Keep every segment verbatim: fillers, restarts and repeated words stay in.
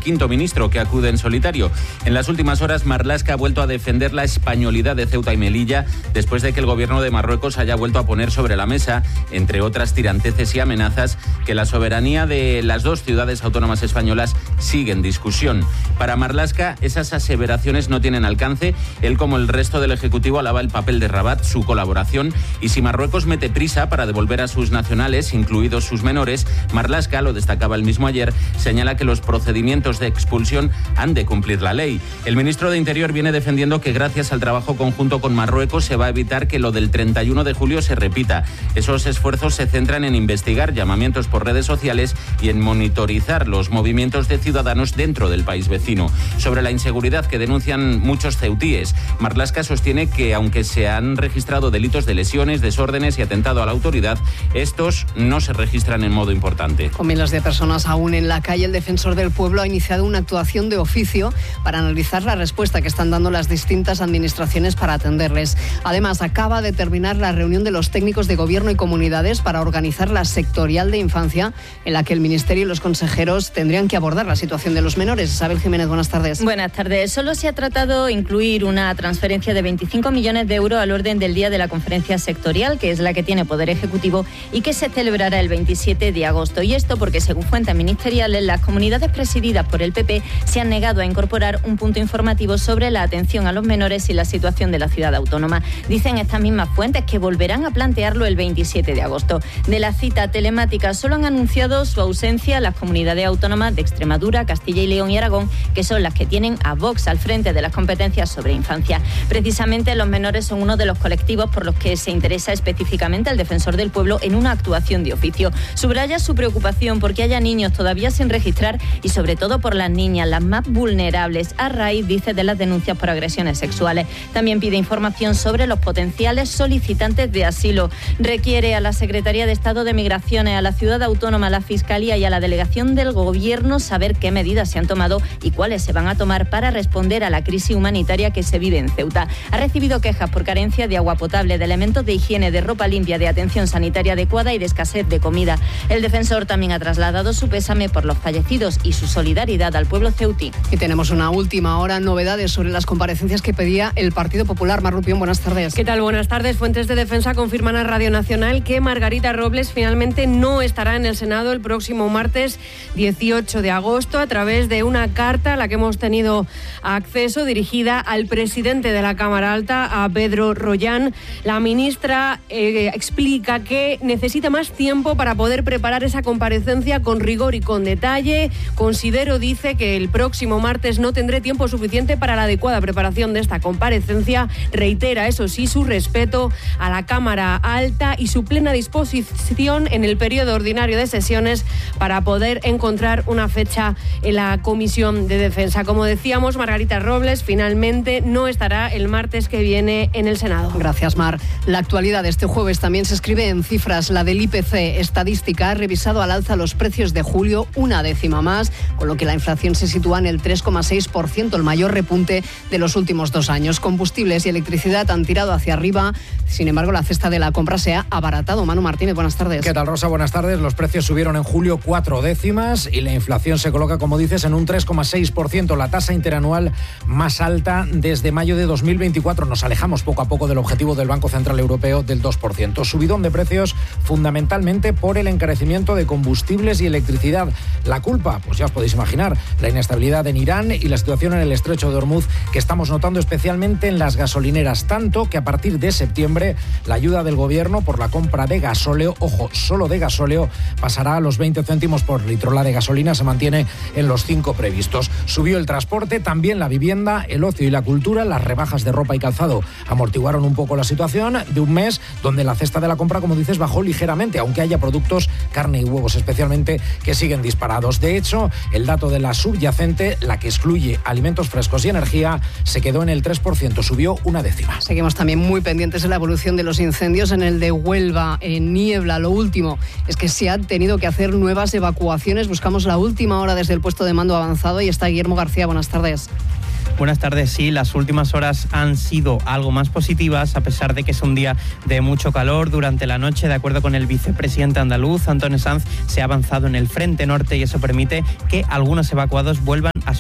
quinto ministro que acude en solitario. En las últimas horas, Marlaska ha vuelto a defender la españolidad de Ceuta y Melilla después de que el gobierno de Marruecos haya vuelto a poner sobre la mesa, entre otras tiranteces y amenazas, que la soberanía de las dos ciudades autónomas españolas sigue en discusión. Para Marlaska, esas aseveraciones no tienen alcance. Él, como el resto del Ejecutivo, alaba el papel de Rabat, su colaboración, y si Marruecos mete prisa para devolver a sus nacionales, incluidos sus menores, Marlaska, lo destacaba el mismo ayer, señala que los procedimientos de expulsión han de cumplir la ley. El ministro de Interior viene defendiendo que gracias al trabajo conjunto con Marruecos se va a evitar que lo del treinta y uno de julio se repita. Esos esfuerzos se centran en investigar llamamientos por redes sociales y en monitorizar los movimientos de ciudadanos dentro del país vecino. Sobre la inseguridad que denuncian muchos ceutíes, Marlaska sostiene que aunque se han registrado delitos de lesiones, desórdenes y atentado a la autoridad, estos no se registran en modo importante. Con miles de personas aún en la calle, el defensor del pueblo ha iniciado una actuación de oficio para analizar la respuesta que están dando las distintas administraciones para atenderles. Además, acaba de terminar la reunión de los técnicos de gobierno y comunidades para organizar la sectorial de infancia, en la que el Ministerio y los consejeros tendrían que abordar la situación de los menores. Isabel Jiménez, buenas tardes. Buenas tardes. Solo se ha tratado de incluir una transferencia de veinticinco millones de euros al orden del día de la conferencia sectorial, que es la que tiene Poder Ejecutivo y que se celebrará el veintisiete de agosto. Y esto porque, según fuentes ministeriales, las comunidades presididas por el P P se han negado a incorporar un punto informativo sobre la atención a los menores y la situación de la ciudad autónoma. Dicen estas mismas fuentes que volverán a plantearlo el veintisiete de agosto. De la cita telemática solo han anunciado su ausencia las comunidades autónomas de Extremadura, Castilla y León y Aragón, que son las que tienen a Vox al frente de las competencias sobre infancia. Precisamente los menores son uno de los colectivos por los que se interesa específicamente el defensor del pueblo en una actuación de oficio. Subraya su preocupación porque haya niños todavía sin registrar y sobre todo por las niñas, las más vulnerables, a raíz, dice, de las denuncias por agresiones sexuales. También pide información sobre los potenciales solicitantes de asilo. Requiere a la Secretaría de Estado de Migraciones, a la Ciudad Autónoma, a la Fiscalía y a la Delegación del Gobierno saber qué medidas se han tomado y cuáles se van a tomar para responder a la crisis humanitaria que se vive en Ceuta. Ha recibido quejas por carencia de agua potable, de elementos de higiene, de ropa limpia, de atención sanitaria adecuada y de escasez de comida. El defensor también ha trasladado su pésame por los fallecidos y su solidaridad al pueblo ceutí. Y tenemos una última hora, novedades sobre las comparecencias que pedía el Partido Popular. Mar Rupión, buenas tardes. ¿Qué tal? Buenas tardes. Fuentes de defensa confirman a Radio Nacional que Margarita Robles finalmente no estará en el Senado el próximo martes dieciocho de agosto a través de una carta a la que hemos tenido acceso dirigida al presidente de la Cámara Alta, a Pedro Rollán. La ministra eh, explica que necesita más tiempo para poder preparar esa comparecencia con rigor y con detalle. Considero, dice, que el próximo martes no tendré tiempo suficiente para la adecuada preparación de esta comparecencia. Reitera, eso sí, su respeto a la Cámara Alta y su plena disposición en el periodo ordinario de sesiones para poder encontrar una fecha en la Comisión de Defensa. Como decíamos, Margarita Robles finalmente no estará el martes que viene en el Senado. Gracias, Mar. La actualidad de este jueves también se escribe en cifras. La del I P C estadística ha revisado al alza los precios de julio una décima más, con lo que la inflación se sitúa en el tres coma seis por ciento, el mayor repunte de los últimos dos años. Combustibles y electricidad han tirado hacia arriba. Sin embargo, la cesta de la compra se ha abaratado. Manu Martínez, buenas tardes. ¿Qué tal, Rosa? Buenas tardes. Los precios subieron en julio cuatro décimas y la inflación se coloca, como dices, en un tres coma seis por ciento, la tasa interanual más alta desde mayo de dos mil veinticuatro. Nos alejamos poco a poco del objetivo del Banco Central Europeo del dos por ciento. Subidón de precios fundamentalmente por el encarecimiento de combustibles y electricidad. La culpa, pues ya os podéis imaginar, la inestabilidad en Irán y la situación en el estrecho de Hormuz, que estamos notando especialmente en las gasolineras, tanto que a partir de septiembre la ayuda del gobierno por la compra de gasóleo, ojo, solo de gasóleo, pasará a los veinte céntimos por litro. La de gasolina se mantiene en los cinco previstos. Subió el transporte, también la vivienda, el ocio y la cultura. Las rebajas de ropa y calzado amortiguaron un poco la situación de un mes donde la cesta de la compra, como dices, bajó ligeramente, aunque haya productos, carne y huevos especialmente, que siguen disparados. De hecho, el dato de la subyacente, la que excluye alimentos frescos y energía, se quedó en el tres por ciento, subió una décima. Seguimos también muy pendientes de la evolución de los incendios en el de Huelva, en Niebla. Lo último es que se han tenido que hacer nuevas evacuaciones. Buscamos la última hora desde el puesto de mando avanzado y está Guillermo García. Buenas tardes. Buenas tardes. Sí, las últimas horas han sido algo más positivas, a pesar de que es un día de mucho calor. Durante la noche, de acuerdo con el vicepresidente andaluz, Antón Sanz, se ha avanzado en el frente norte y eso permite que algunos evacuados vuelvan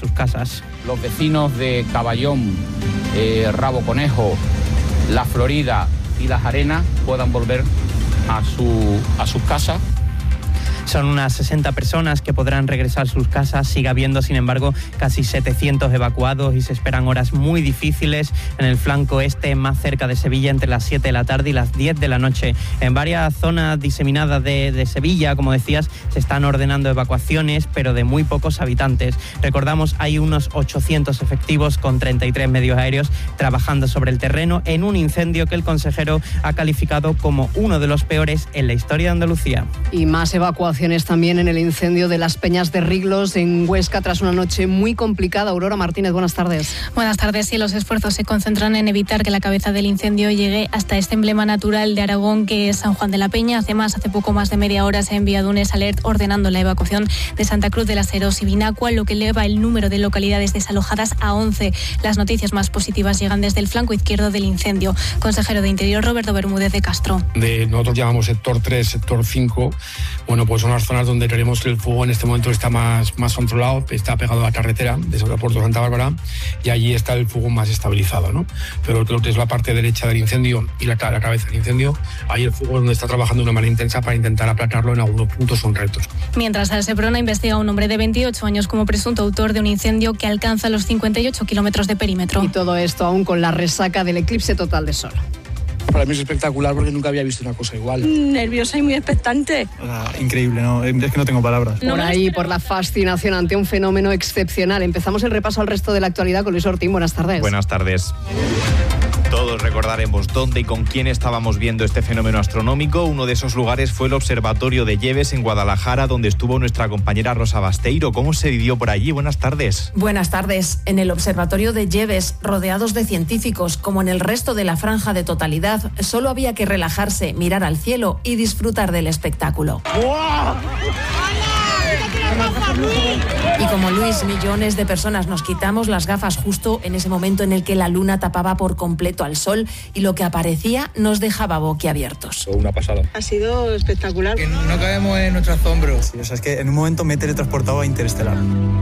sus casas. Los vecinos de Caballón, eh, Rabo Conejo, La Florida y Las Arenas puedan volver a, su, a sus casas. Son unas sesenta personas que podrán regresar a sus casas. Sigue habiendo, sin embargo, casi setecientos evacuados y se esperan horas muy difíciles en el flanco este, más cerca de Sevilla, entre las siete de la tarde y las diez de la noche. En varias zonas diseminadas de, de Sevilla, como decías, se están ordenando evacuaciones, pero de muy pocos habitantes. Recordamos, hay unos ochocientos efectivos con treinta y tres medios aéreos trabajando sobre el terreno en un incendio que el consejero ha calificado como uno de los peores en la historia de Andalucía. Y más evacuaciones también en el incendio de las Peñas de Riglos en Huesca tras una noche muy complicada. Aurora Martínez, buenas tardes. Buenas tardes. Y los esfuerzos se concentran en evitar que la cabeza del incendio llegue hasta este emblema natural de Aragón, que es San Juan de la Peña. Además, hace poco más de media hora se ha enviado un alert ordenando la evacuación de Santa Cruz de las Heros y Vinacua, lo que eleva el número de localidades desalojadas a once. Las noticias más positivas llegan desde el flanco izquierdo del incendio. Consejero de Interior, Roberto Bermúdez de Castro. De, nosotros llamamos sector tres, sector cinco. Bueno, pues son las zonas donde creemos que el fuego en este momento está más, más controlado, está pegado a la carretera de San Puerto Santa Bárbara y allí está el fuego más estabilizado, ¿no? Pero creo que es la parte derecha del incendio y la, la cabeza del incendio, ahí el fuego es donde está trabajando de una manera intensa para intentar aplacarlo. En algunos puntos son retos. Mientras el Seprona investiga a un hombre de veintiocho años como presunto autor de un incendio que alcanza los cincuenta y ocho kilómetros de perímetro. Y todo esto aún con la resaca del eclipse total de sol. Para mí es espectacular porque nunca había visto una cosa igual. Nerviosa y muy expectante. Ah, increíble, ¿no? Es que no tengo palabras. Por ahí, por la fascinación ante un fenómeno excepcional. Empezamos el repaso al resto de la actualidad con Luis Ortín. Buenas tardes. Buenas tardes. Todos recordaremos dónde y con quién estábamos viendo este fenómeno astronómico. Uno de esos lugares fue el Observatorio de Lleves en Guadalajara, donde estuvo nuestra compañera Rosa Basteiro. ¿Cómo se vivió por allí? Buenas tardes. Buenas tardes. En el Observatorio de Lleves, rodeados de científicos, como en el resto de la franja de totalidad, solo había que relajarse, mirar al cielo y disfrutar del espectáculo. ¡Wow! Y como Luis, millones de personas nos quitamos las gafas justo en ese momento en el que la luna tapaba por completo al sol y lo que aparecía nos dejaba boquiabiertos. Una pasada. Ha sido espectacular. Que no cabemos en nuestro asombro. Sí, o sea, es que en un momento me he teletransportado a Interestelar.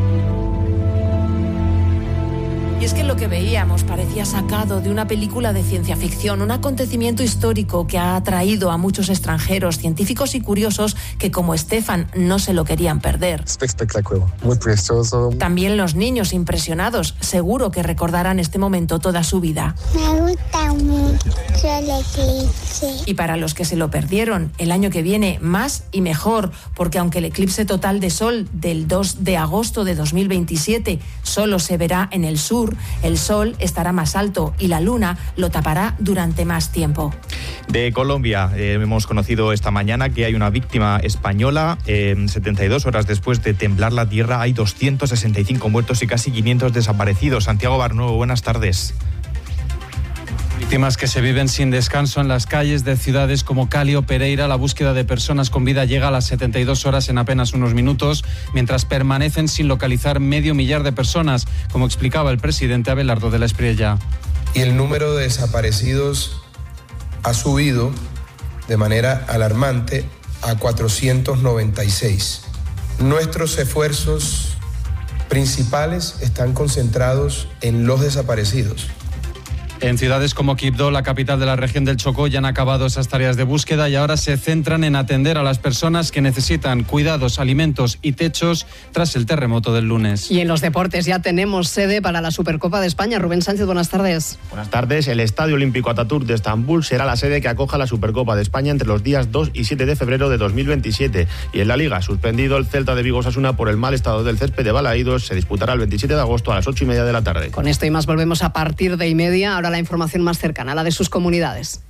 Y es que lo que veíamos parecía sacado de una película de ciencia ficción, un acontecimiento histórico que ha atraído a muchos extranjeros, científicos y curiosos que, como Estefan, no se lo querían perder. Espectacular, muy precioso. También los niños impresionados, seguro que recordarán este momento toda su vida. Me gusta mucho el eclipse. Y para los que se lo perdieron, el año que viene más y mejor, porque aunque el eclipse total de sol del dos de agosto de dos mil veintisiete solo se verá en el sur, el sol estará más alto y la luna lo tapará durante más tiempo. De Colombia, eh, hemos conocido esta mañana que hay una víctima española. Eh, setenta y dos horas después de temblar la tierra hay doscientos sesenta y cinco muertos y casi quinientos desaparecidos. Santiago Barnuevo, buenas tardes. Víctimas que se viven sin descanso en las calles de ciudades como Cali o Pereira. La búsqueda de personas con vida llega a las setenta y dos horas en apenas unos minutos, mientras permanecen sin localizar medio millar de personas, como explicaba el presidente Abelardo de la Espriella. Y el número de desaparecidos ha subido de manera alarmante a cuatrocientos noventa y seis. Nuestros esfuerzos principales están concentrados en los desaparecidos. En ciudades como Quibdó, la capital de la región del Chocó, ya han acabado esas tareas de búsqueda y ahora se centran en atender a las personas que necesitan cuidados, alimentos y techos tras el terremoto del lunes. Y en los deportes ya tenemos sede para la Supercopa de España. Rubén Sánchez, buenas tardes. Buenas tardes. El Estadio Olímpico Atatürk de Estambul será la sede que acoja la Supercopa de España entre los días dos y siete de febrero de dos mil veintisiete. Y en la Liga, suspendido el Celta de Vigo Osasuna por el mal estado del césped de Balaídos, se disputará el veintisiete de agosto a las ocho y media de la tarde. Con esto y más volvemos a partir de y media. Ahora la información más cercana, la de sus comunidades.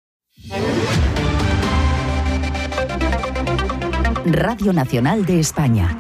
Radio Nacional de España.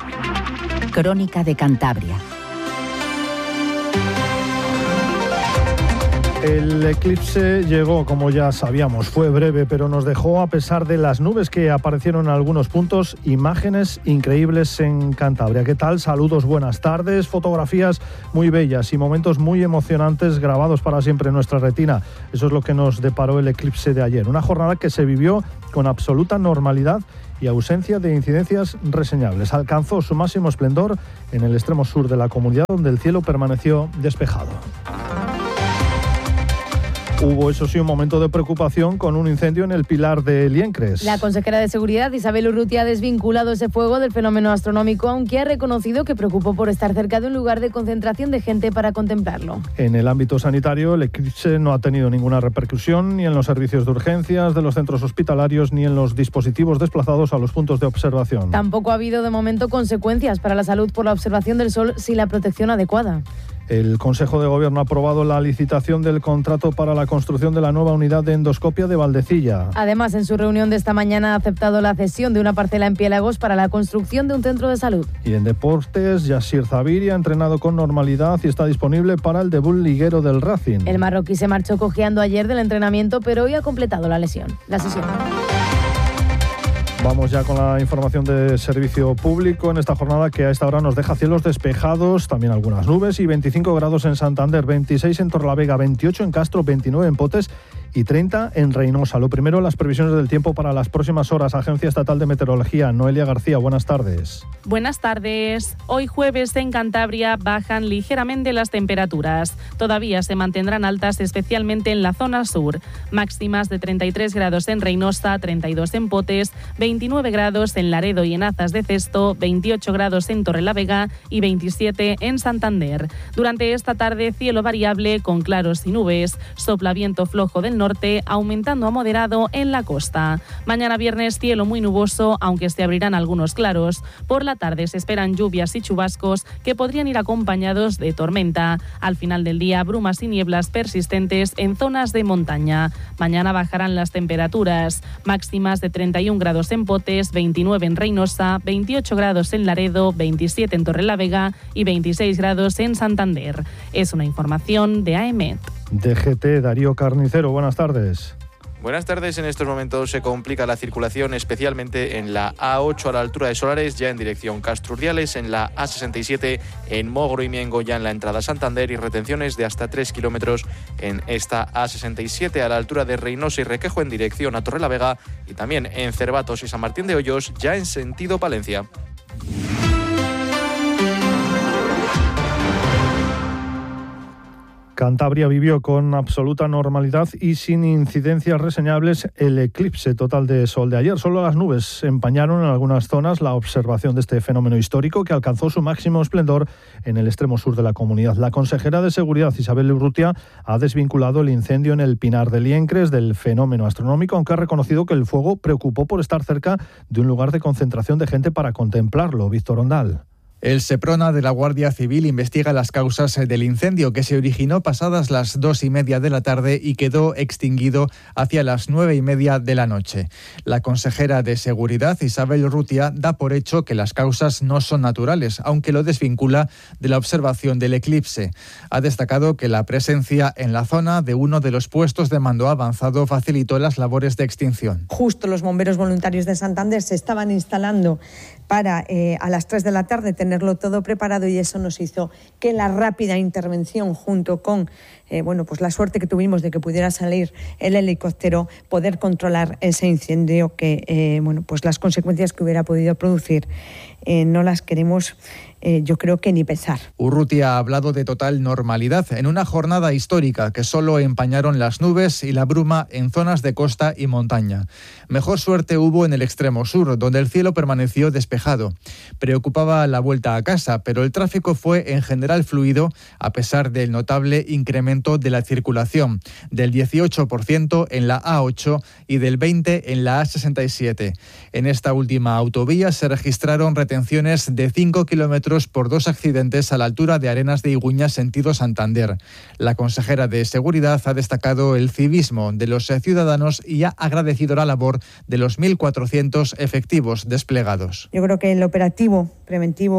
Crónica de Cantabria. El eclipse llegó, como ya sabíamos, fue breve, pero nos dejó, a pesar de las nubes que aparecieron en algunos puntos, imágenes increíbles en Cantabria. ¿Qué tal? Saludos, buenas tardes, fotografías muy bellas y momentos muy emocionantes grabados para siempre en nuestra retina. Eso es lo que nos deparó el eclipse de ayer. Una jornada que se vivió con absoluta normalidad y ausencia de incidencias reseñables. Alcanzó su máximo esplendor en el extremo sur de la comunidad, donde el cielo permaneció despejado. Hubo, eso sí, un momento de preocupación con un incendio en el Pilar de Liencres. La consejera de Seguridad, Isabel Urrutia, ha desvinculado ese fuego del fenómeno astronómico, aunque ha reconocido que preocupó por estar cerca de un lugar de concentración de gente para contemplarlo. En el ámbito sanitario, el eclipse no ha tenido ninguna repercusión ni en los servicios de urgencias de los centros hospitalarios ni en los dispositivos desplazados a los puntos de observación. Tampoco ha habido de momento consecuencias para la salud por la observación del sol sin la protección adecuada. El Consejo de Gobierno ha aprobado la licitación del contrato para la construcción de la nueva unidad de endoscopia de Valdecilla. Además, en su reunión de esta mañana ha aceptado la cesión de una parcela en Piélagos para la construcción de un centro de salud. Y en deportes, Yassir Zabiri ha entrenado con normalidad y está disponible para el debut liguero del Racing. El marroquí se marchó cojeando ayer del entrenamiento, pero hoy ha completado la lesión, la sesión. Vamos ya con la información de servicio público en esta jornada que a esta hora nos deja cielos despejados, también algunas nubes y veinticinco grados en Santander, veintiséis en Torrelavega, veintiocho en Castro, veintinueve en Potes y treinta en Reynosa. Lo primero, las previsiones del tiempo para las próximas horas. Agencia Estatal de Meteorología, Noelia García, buenas tardes. Buenas tardes. Hoy jueves en Cantabria bajan ligeramente las temperaturas. Todavía se mantendrán altas, especialmente en la zona sur. Máximas de treinta y tres grados en Reynosa, treinta y dos en Potes, veintinueve grados en Laredo y en Azas de Cesto, veintiocho grados en Torrelavega y veintisiete en Santander. Durante esta tarde, cielo variable con claros y nubes. Sopla viento flojo del norte, aumentando a moderado en la costa. Mañana viernes, cielo muy nuboso, aunque se abrirán algunos claros. Por la tarde se esperan lluvias y chubascos que podrían ir acompañados de tormenta. Al final del día, brumas y nieblas persistentes en zonas de montaña. Mañana bajarán las temperaturas. Máximas de treinta y un grados en Potes, veintinueve en Reynosa, veintiocho grados en Laredo, veintisiete en Torrelavega y veintiséis grados en Santander. Es una información de AEMET. D G T, Darío Carnicero, buenas tardes. Buenas tardes. En estos momentos se complica la circulación, especialmente en la A ocho a la altura de Solares, ya en dirección Castro Urdiales, en la A sesenta y siete en Mogro y Miengo, ya en la entrada a Santander, y retenciones de hasta tres kilómetros en esta A sesenta y siete a la altura de Reynosa y Requejo en dirección a Torrelavega, y también en Cervatos y San Martín de Hoyos, ya en sentido Palencia. Cantabria vivió con absoluta normalidad y sin incidencias reseñables el eclipse total de sol de ayer. Solo las nubes empañaron en algunas zonas la observación de este fenómeno histórico que alcanzó su máximo esplendor en el extremo sur de la comunidad. La consejera de Seguridad, Isabel Urrutia, ha desvinculado el incendio en el Pinar de Liencres del fenómeno astronómico, aunque ha reconocido que el fuego preocupó por estar cerca de un lugar de concentración de gente para contemplarlo. Víctor Ondal. El Seprona de la Guardia Civil investiga las causas del incendio que se originó pasadas las dos y media de la tarde y quedó extinguido hacia las nueve y media de la noche. La consejera de Seguridad, Isabel Urrutia, da por hecho que las causas no son naturales, aunque lo desvincula de la observación del eclipse. Ha destacado que la presencia en la zona de uno de los puestos de mando avanzado facilitó las labores de extinción. Justo los bomberos voluntarios de Santander se estaban instalando para eh, a las tres de la tarde tenerlo todo preparado, y eso nos hizo que la rápida intervención, junto con eh, bueno, pues la suerte que tuvimos de que pudiera salir el helicóptero, poder controlar ese incendio que eh, bueno, pues las consecuencias que hubiera podido producir eh, no las queremos eh, yo creo que ni pensar. Urrutia ha hablado de total normalidad en una jornada histórica que solo empañaron las nubes y la bruma en zonas de costa y montaña. Mejor suerte hubo en el extremo sur, donde el cielo permaneció despejado. Preocupaba la vuelta a casa, pero el tráfico fue en general fluido a pesar del notable incremento de la circulación, del dieciocho por ciento en la A ocho y del veinte por ciento en la A sesenta y siete. En esta última autovía se registraron retenciones de cinco kilómetros por dos accidentes a la altura de Arenas de Iguña, sentido Santander. La consejera de Seguridad ha destacado el civismo de los ciudadanos y ha agradecido la labor de los mil cuatrocientos efectivos desplegados. Yo creo que el operativo preventivo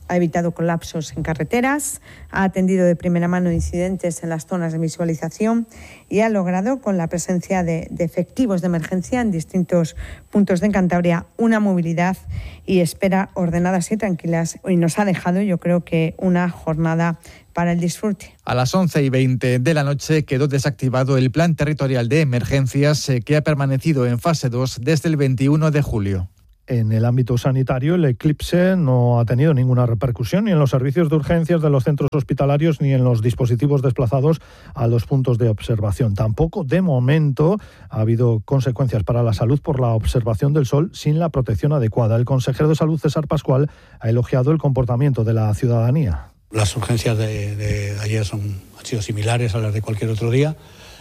Ha evitado colapsos en carreteras, ha atendido de primera mano incidentes en las zonas de visualización y ha logrado, con la presencia de, de efectivos de emergencia en distintos puntos de Cantabria, una movilidad y espera ordenadas y tranquilas. Y nos ha dejado, yo creo que, una jornada para el disfrute. A las once y veinte de la noche quedó desactivado el Plan Territorial de Emergencias, que ha permanecido en fase dos desde el veintiuno de julio. En el ámbito sanitario, el eclipse no ha tenido ninguna repercusión ni en los servicios de urgencias de los centros hospitalarios ni en los dispositivos desplazados a los puntos de observación. Tampoco, de momento, ha habido consecuencias para la salud por la observación del sol sin la protección adecuada. El consejero de Salud, César Pascual, ha elogiado el comportamiento de la ciudadanía. Las urgencias de, de ayer son, han sido similares a las de cualquier otro día.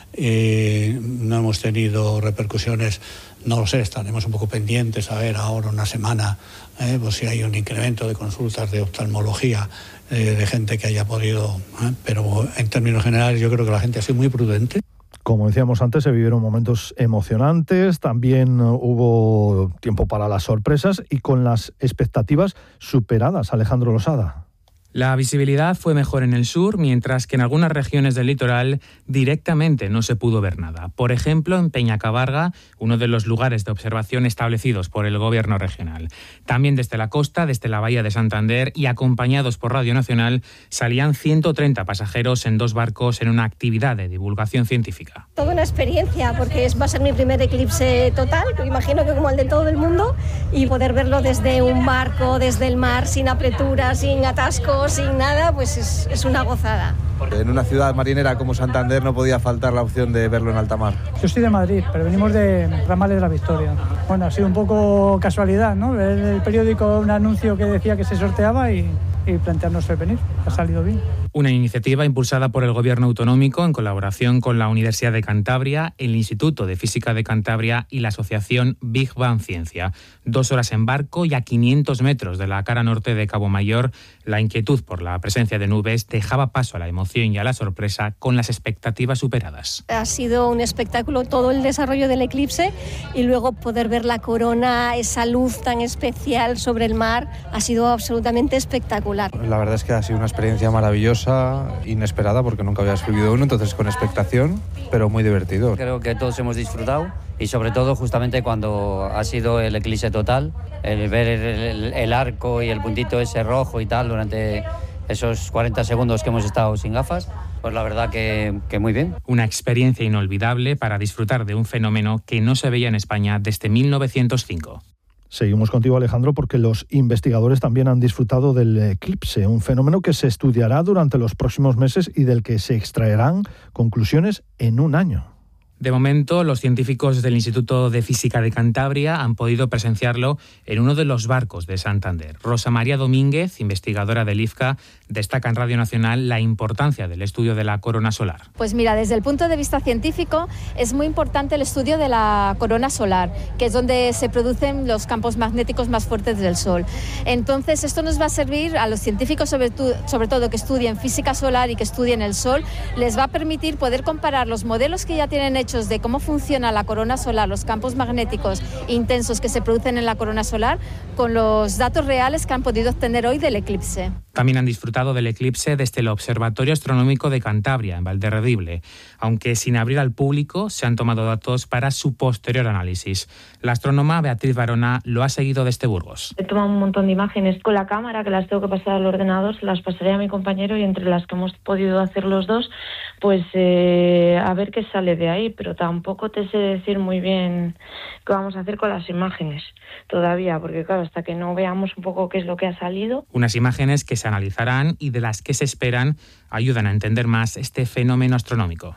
Eh, no hemos tenido repercusiones, no lo sé, estaremos un poco pendientes a ver ahora una semana, eh, pues si hay un incremento de consultas de oftalmología, eh, de gente que haya podido, eh, pero en términos generales yo creo que la gente ha sido muy prudente. Como decíamos antes, se vivieron momentos emocionantes, también hubo tiempo para las sorpresas y con las expectativas superadas. Alejandro Losada. La visibilidad fue mejor en el sur, mientras que en algunas regiones del litoral directamente no se pudo ver nada. Por ejemplo, en Peñacabarga, uno de los lugares de observación establecidos por el gobierno regional. También desde la costa, desde la bahía de Santander y acompañados por Radio Nacional, salían ciento treinta pasajeros en dos barcos en una actividad de divulgación científica. Toda una experiencia, porque va a ser mi primer eclipse total, que imagino que como el de todo el mundo, y poder verlo desde un barco, desde el mar, sin apretura, sin atascos, sin nada, pues es, es una gozada. En una ciudad marinera como Santander no podía faltar la opción de verlo en alta mar. Yo soy de Madrid, pero venimos de Ramales de la Victoria. Bueno, ha sido un poco casualidad, ¿no? Ver en el periódico un anuncio que decía que se sorteaba y, y plantearnos el venir. Ha salido bien. Una iniciativa impulsada por el Gobierno autonómico en colaboración con la Universidad de Cantabria, el Instituto de Física de Cantabria y la Asociación Big Bang Ciencia. Dos horas en barco y a quinientos metros de la cara norte de Cabo Mayor, la inquietud por la presencia de nubes dejaba paso a la emoción y a la sorpresa con las expectativas superadas. Ha sido un espectáculo todo el desarrollo del eclipse y luego poder ver la corona, esa luz tan especial sobre el mar, ha sido absolutamente espectacular. La verdad es que ha sido una experiencia maravillosa, inesperada, porque nunca habías vivido uno, entonces con expectación, pero muy divertido. Creo que todos hemos disfrutado y sobre todo justamente cuando ha sido el eclipse total, el ver el, el, el arco y el puntito ese rojo y tal durante esos cuarenta segundos que hemos estado sin gafas, pues la verdad que, que muy bien. Una experiencia inolvidable para disfrutar de un fenómeno que no se veía en España desde mil novecientos cinco. Seguimos contigo, Alejandro, porque los investigadores también han disfrutado del eclipse, un fenómeno que se estudiará durante los próximos meses y del que se extraerán conclusiones en un año. De momento, los científicos del Instituto de Física de Cantabria han podido presenciarlo en uno de los barcos de Santander. Rosa María Domínguez, investigadora del I F C A, destaca en Radio Nacional la importancia del estudio de la corona solar. Pues mira, desde el punto de vista científico es muy importante el estudio de la corona solar, que es donde se producen los campos magnéticos más fuertes del Sol. Entonces, esto nos va a servir a los científicos, sobre, tu, sobre todo que estudien física solar y que estudien el Sol, les va a permitir poder comparar los modelos que ya tienen hechos de cómo funciona la corona solar, los campos magnéticos intensos que se producen en la corona solar, con los datos reales que han podido obtener hoy del eclipse. También han disfrutado del eclipse desde el Observatorio Astronómico de Cantabria, en Valderredible, aunque sin abrir al público se han tomado datos para su posterior análisis. La astrónoma Beatriz Barona lo ha seguido desde Burgos. He tomado un montón de imágenes con la cámara, que las tengo que pasar al ordenador, se las pasaré a mi compañero y entre las que hemos podido hacer los dos, pues eh, a ver qué sale de ahí, pero tampoco te sé decir muy bien qué vamos a hacer con las imágenes todavía, porque claro, hasta que no veamos un poco qué es lo que ha salido. Unas imágenes que se analizarán y de las que se esperan ayudan a entender más este fenómeno astronómico.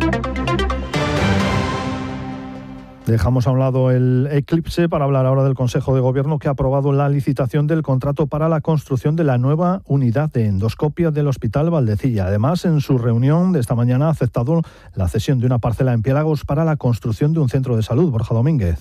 Dejamos a un lado el eclipse para hablar ahora del Consejo de Gobierno, que ha aprobado la licitación del contrato para la construcción de la nueva unidad de endoscopia del Hospital Valdecilla. Además, en su reunión de esta mañana ha aceptado la cesión de una parcela en Piélagos para la construcción de un centro de salud. Borja Domínguez.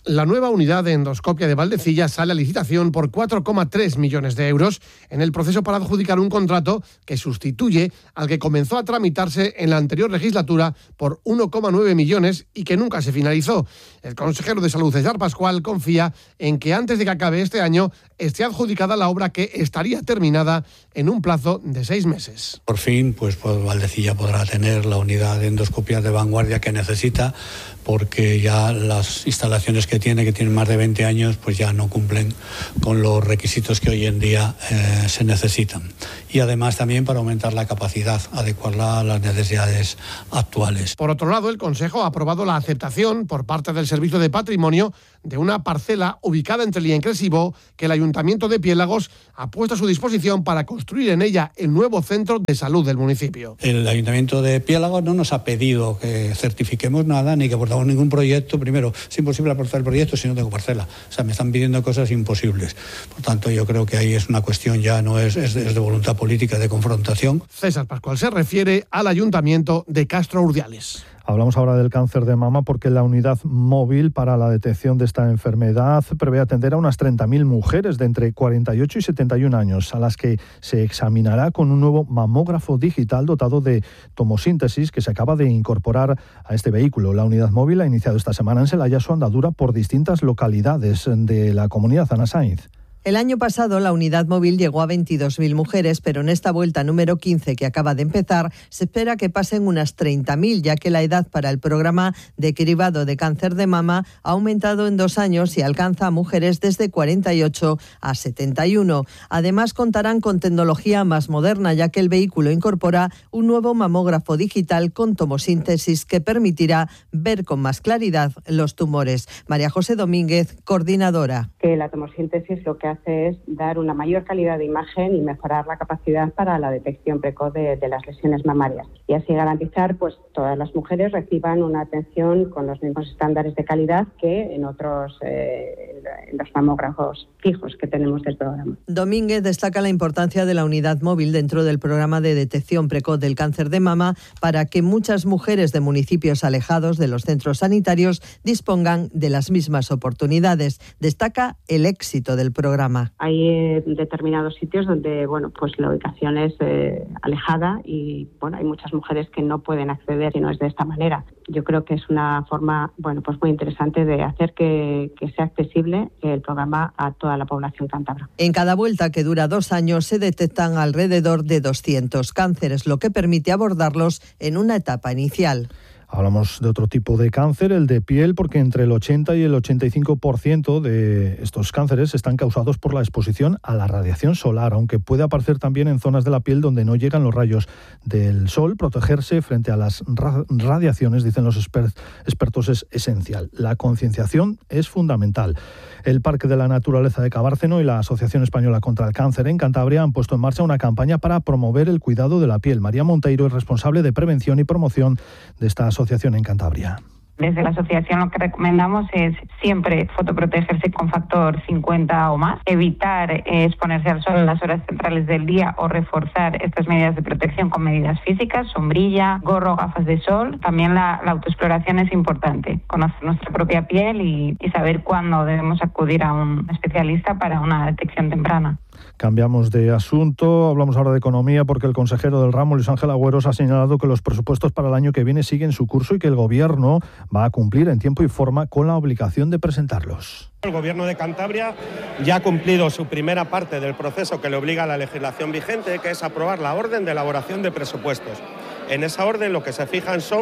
La nueva unidad de endoscopia de Valdecilla sale a licitación por cuatro coma tres millones de euros en el proceso para adjudicar un contrato que sustituye al que comenzó a tramitarse en la anterior legislatura por uno coma nueve millones y que nunca se finalizó. El consejero de Salud, César Pascual, confía en que antes de que acabe este año esté adjudicada la obra, que estaría terminada en un plazo de seis meses. Por fin, pues, pues Valdecilla podrá tener la unidad de endoscopia de vanguardia que necesita, porque ya las instalaciones que tiene, que tienen más de veinte años, pues ya no cumplen con los requisitos que hoy en día eh, se necesitan. Y además también para aumentar la capacidad, adecuarla a las necesidades actuales. Por otro lado, el Consejo ha aprobado la aceptación por parte del Servicio de Patrimonio de una parcela ubicada entre Liencres y Bó, que el Ayuntamiento de Piélagos ha puesto a su disposición para construir en ella el nuevo centro de salud del municipio. El Ayuntamiento de Piélagos no nos ha pedido que certifiquemos nada ni que aportamos ningún proyecto. Primero, es imposible aportar el proyecto si no tengo parcela. O sea, me están pidiendo cosas imposibles. Por tanto, yo creo que ahí es una cuestión, ya no es, es, de, es de voluntad política, de confrontación. César Pascual se refiere al Ayuntamiento de Castro Urdiales. Hablamos ahora del cáncer de mama, porque la unidad móvil para la detección de esta enfermedad prevé atender a unas treinta mil mujeres de entre cuarenta y ocho y setenta y un años, a las que se examinará con un nuevo mamógrafo digital dotado de tomosíntesis que se acaba de incorporar a este vehículo. La unidad móvil ha iniciado esta semana en Celaya su andadura por distintas localidades de la comunidad. Ana Sainz. El año pasado la unidad móvil llegó a veintidós mil mujeres, pero en esta vuelta número quince que acaba de empezar se espera que pasen unas treinta mil, ya que la edad para el programa de cribado de cáncer de mama ha aumentado en dos años y alcanza a mujeres desde cuarenta y ocho a setenta y uno. Además contarán con tecnología más moderna, ya que el vehículo incorpora un nuevo mamógrafo digital con tomosíntesis que permitirá ver con más claridad los tumores. María José Domínguez, coordinadora. Que la tomosíntesis lo que hace es dar una mayor calidad de imagen y mejorar la capacidad para la detección precoz de, de las lesiones mamarias, y así garantizar pues todas las mujeres reciban una atención con los mismos estándares de calidad que en otros eh, en los mamógrafos fijos que tenemos del programa. Domínguez destaca la importancia de la unidad móvil dentro del programa de detección precoz del cáncer de mama para que muchas mujeres de municipios alejados de los centros sanitarios dispongan de las mismas oportunidades. Destaca el éxito del programa. Hay eh, determinados sitios donde, bueno, pues la ubicación es eh, alejada y, bueno, hay muchas mujeres que no pueden acceder si no es de esta manera. Yo creo que es una forma, bueno, pues muy interesante de hacer que, que sea accesible el programa a toda la población cántabra. En cada vuelta, que dura dos años, se detectan alrededor de doscientos cánceres, lo que permite abordarlos en una etapa inicial. Hablamos de otro tipo de cáncer, el de piel, porque entre el ochenta y el ochenta y cinco por ciento de estos cánceres están causados por la exposición a la radiación solar, aunque puede aparecer también en zonas de la piel donde no llegan los rayos del sol. Protegerse frente a las ra- radiaciones, dicen los exper- expertos, es esencial. La concienciación es fundamental. El Parque de la Naturaleza de Cabárceno y la Asociación Española contra el Cáncer en Cantabria han puesto en marcha una campaña para promover el cuidado de la piel. María Monteiro es responsable de prevención y promoción de esta asociación en Cantabria. Desde la asociación lo que recomendamos es siempre fotoprotegerse con factor cincuenta o más, evitar eh, exponerse al sol en las horas centrales del día o reforzar estas medidas de protección con medidas físicas, sombrilla, gorro, gafas de sol. También la, la autoexploración es importante, conocer nuestra propia piel y, y saber cuándo debemos acudir a un especialista para una detección temprana. Cambiamos de asunto, hablamos ahora de economía, porque el consejero del ramo, Luis Ángel Agüeros, ha señalado que los presupuestos para el año que viene siguen su curso y que el Gobierno va a cumplir en tiempo y forma con la obligación de presentarlos. El Gobierno de Cantabria ya ha cumplido su primera parte del proceso que le obliga a la legislación vigente, que es aprobar la orden de elaboración de presupuestos. En esa orden lo que se fijan son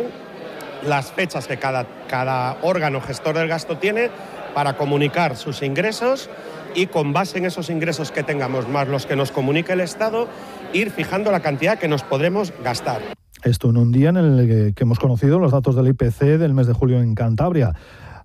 las fechas que cada, cada órgano gestor del gasto tiene para comunicar sus ingresos, y con base en esos ingresos que tengamos más los que nos comunique el Estado, ir fijando la cantidad que nos podremos gastar. Esto en un día en el que hemos conocido los datos del I P C del mes de julio en Cantabria.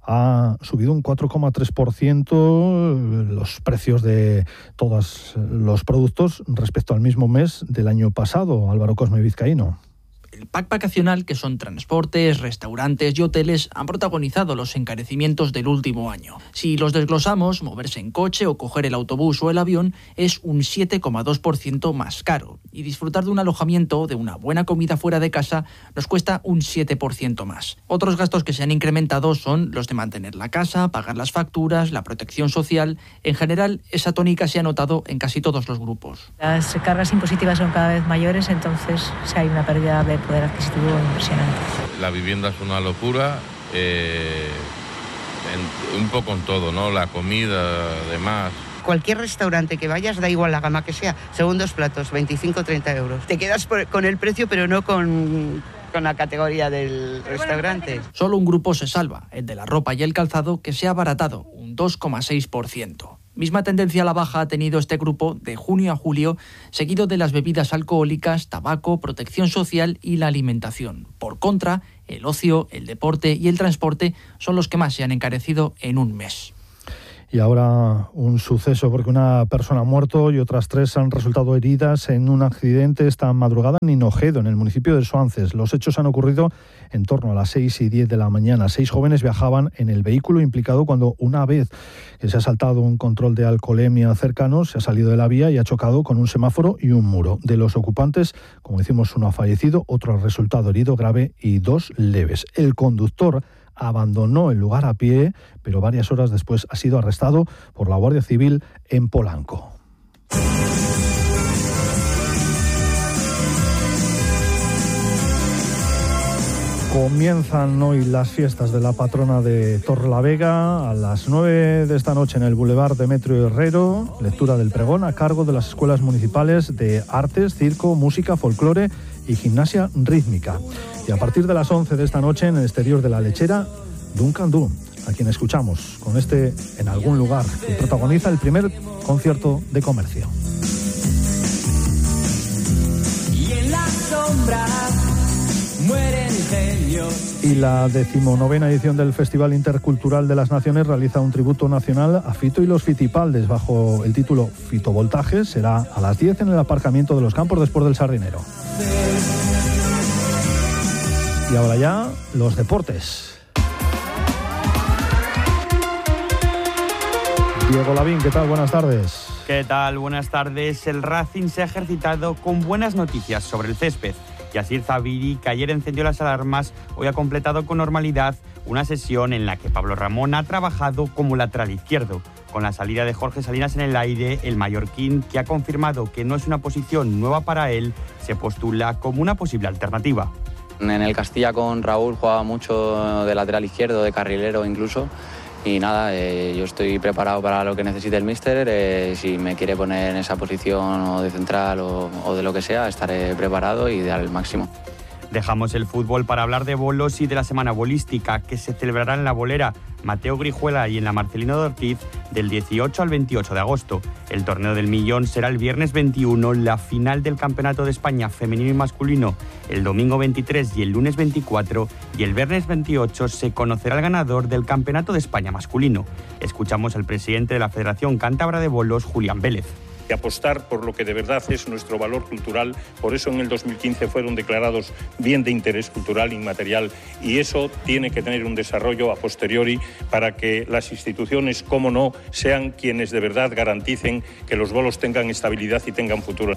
Ha subido un cuatro coma tres por ciento los precios de todos los productos respecto al mismo mes del año pasado. Álvaro Cosme, vizcaíno. El pack vacacional, que son transportes, restaurantes y hoteles, han protagonizado los encarecimientos del último año. Si los desglosamos, moverse en coche o coger el autobús o el avión es un siete coma dos por ciento más caro. Y disfrutar de un alojamiento, de una buena comida fuera de casa, nos cuesta un siete por ciento más. Otros gastos que se han incrementado son los de mantener la casa, pagar las facturas, la protección social. En general, esa tónica se ha notado en casi todos los grupos. Las cargas impositivas son cada vez mayores, entonces sí hay una pérdida de poder adquisitivo impresionante. La vivienda es una locura, eh, en, un poco en todo, ¿no? La comida, demás. Cualquier restaurante que vayas, da igual la gama que sea, segundos platos, veinticinco a treinta euros. Te quedas por, con el precio, pero no con, con la categoría del restaurante. Solo un grupo se salva, el de la ropa y el calzado, que se ha abaratado un dos coma seis por ciento. Misma tendencia a la baja ha tenido este grupo de junio a julio, seguido de las bebidas alcohólicas, tabaco, protección social y la alimentación. Por contra, el ocio, el deporte y el transporte son los que más se han encarecido en un mes. Y ahora un suceso, porque una persona ha muerto y otras tres han resultado heridas en un accidente esta madrugada en Hinojedo, en el municipio de Soances. Los hechos han ocurrido en torno a las seis y diez de la mañana. Seis jóvenes viajaban en el vehículo implicado cuando, una vez que se ha saltado un control de alcoholemia cercano, se ha salido de la vía y ha chocado con un semáforo y un muro. De los ocupantes, como decimos, uno ha fallecido, otro ha resultado herido grave y dos leves. El conductor abandonó el lugar a pie, pero varias horas después ha sido arrestado por la Guardia Civil en Polanco. Comienzan hoy las fiestas de la patrona de Torrelavega a las nueve de esta noche en el Boulevard Demetrio Herrero. Lectura del pregón a cargo de las escuelas municipales de artes, circo, música, folclore y gimnasia rítmica. Y a partir de las once de esta noche en el exterior de la lechera, Duncan Du, a quien escuchamos con este En algún lugar, que protagoniza el primer concierto de comercio. Y en las sombras mueren genios. Y la decimonovena edición del Festival Intercultural de las Naciones realiza un tributo nacional a Fito y los Fitipaldes bajo el título Fitovoltajes. Será a las diez en el aparcamiento de los Campos después del Sardinero. Y ahora ya, los deportes. Diego Lavín, ¿qué tal? Buenas tardes. ¿Qué tal? Buenas tardes. El Racing se ha ejercitado con buenas noticias sobre el césped. Yacir Zabiri, que ayer encendió las alarmas, hoy ha completado con normalidad una sesión en la que Pablo Ramón ha trabajado como lateral izquierdo. Con la salida de Jorge Salinas en el aire, el mallorquín, que ha confirmado que no es una posición nueva para él, se postula como una posible alternativa. En el Castilla con Raúl jugaba mucho de lateral izquierdo, de carrilero incluso. Y nada, eh, yo estoy preparado para lo que necesite el míster. Eh, si me quiere poner en esa posición o de central o, o de lo que sea, estaré preparado y dar el máximo. Dejamos el fútbol para hablar de bolos y de la semana bolística que se celebrará en la Bolera Mateo Grijuela y en la Marcelino de Ortiz del dieciocho al veintiocho de agosto. El torneo del millón será el viernes veintiuno, la final del Campeonato de España femenino y masculino el domingo veintitrés y el lunes veinticuatro, y el viernes veintiocho se conocerá el ganador del Campeonato de España masculino. Escuchamos al presidente de la Federación Cántabra de Bolos, Julián Vélez. De apostar por lo que de verdad es nuestro valor cultural. Por eso en el dos mil quince fueron declarados bien de interés cultural inmaterial, y eso tiene que tener un desarrollo a posteriori para que las instituciones, como no, sean quienes de verdad garanticen que los bolos tengan estabilidad y tengan futuro.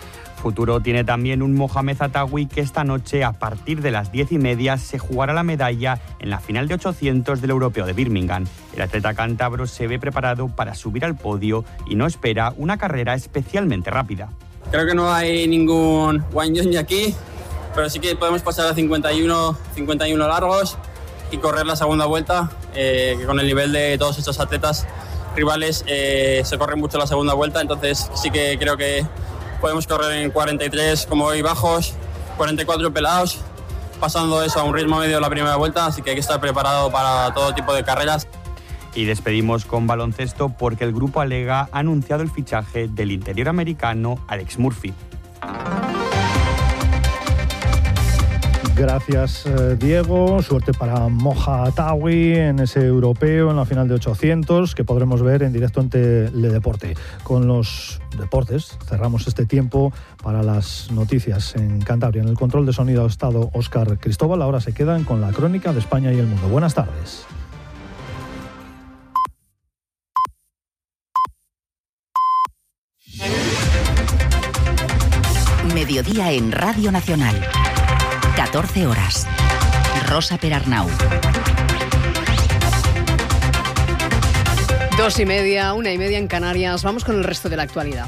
Futuro tiene también un Mohamed Atawi, que esta noche a partir de las diez y media se jugará la medalla en la final de ochocientos del Europeo de Birmingham. El atleta cántabro se ve preparado para subir al podio y no espera una carrera especialmente rápida. Creo que no hay ningún Wayne Johnny aquí, pero sí que podemos pasar a cincuenta y uno largos y correr la segunda vuelta, eh, que con el nivel de todos estos atletas rivales eh, se corre mucho la segunda vuelta, entonces sí que creo que podemos correr en cuarenta y tres como hoy bajos, cuarenta y cuatro pelados, pasando eso a un ritmo medio la primera vuelta, así que hay que estar preparado para todo tipo de carreras. Y despedimos con baloncesto porque el Grupo Alega ha anunciado el fichaje del interior americano Alex Murphy. Gracias, eh, Diego. Suerte para Moja Atawi en ese europeo, en la final de ochocientos, que podremos ver en directo en Teledeporte. Con los deportes cerramos este tiempo para las noticias en Cantabria. En el control de sonido ha estado Óscar Cristóbal. Ahora se quedan con la crónica de España y el mundo. Buenas tardes. Mediodía en Radio Nacional. catorce horas. Rosa Perarnau. Dos y media, una y media en Canarias. Vamos con el resto de la actualidad.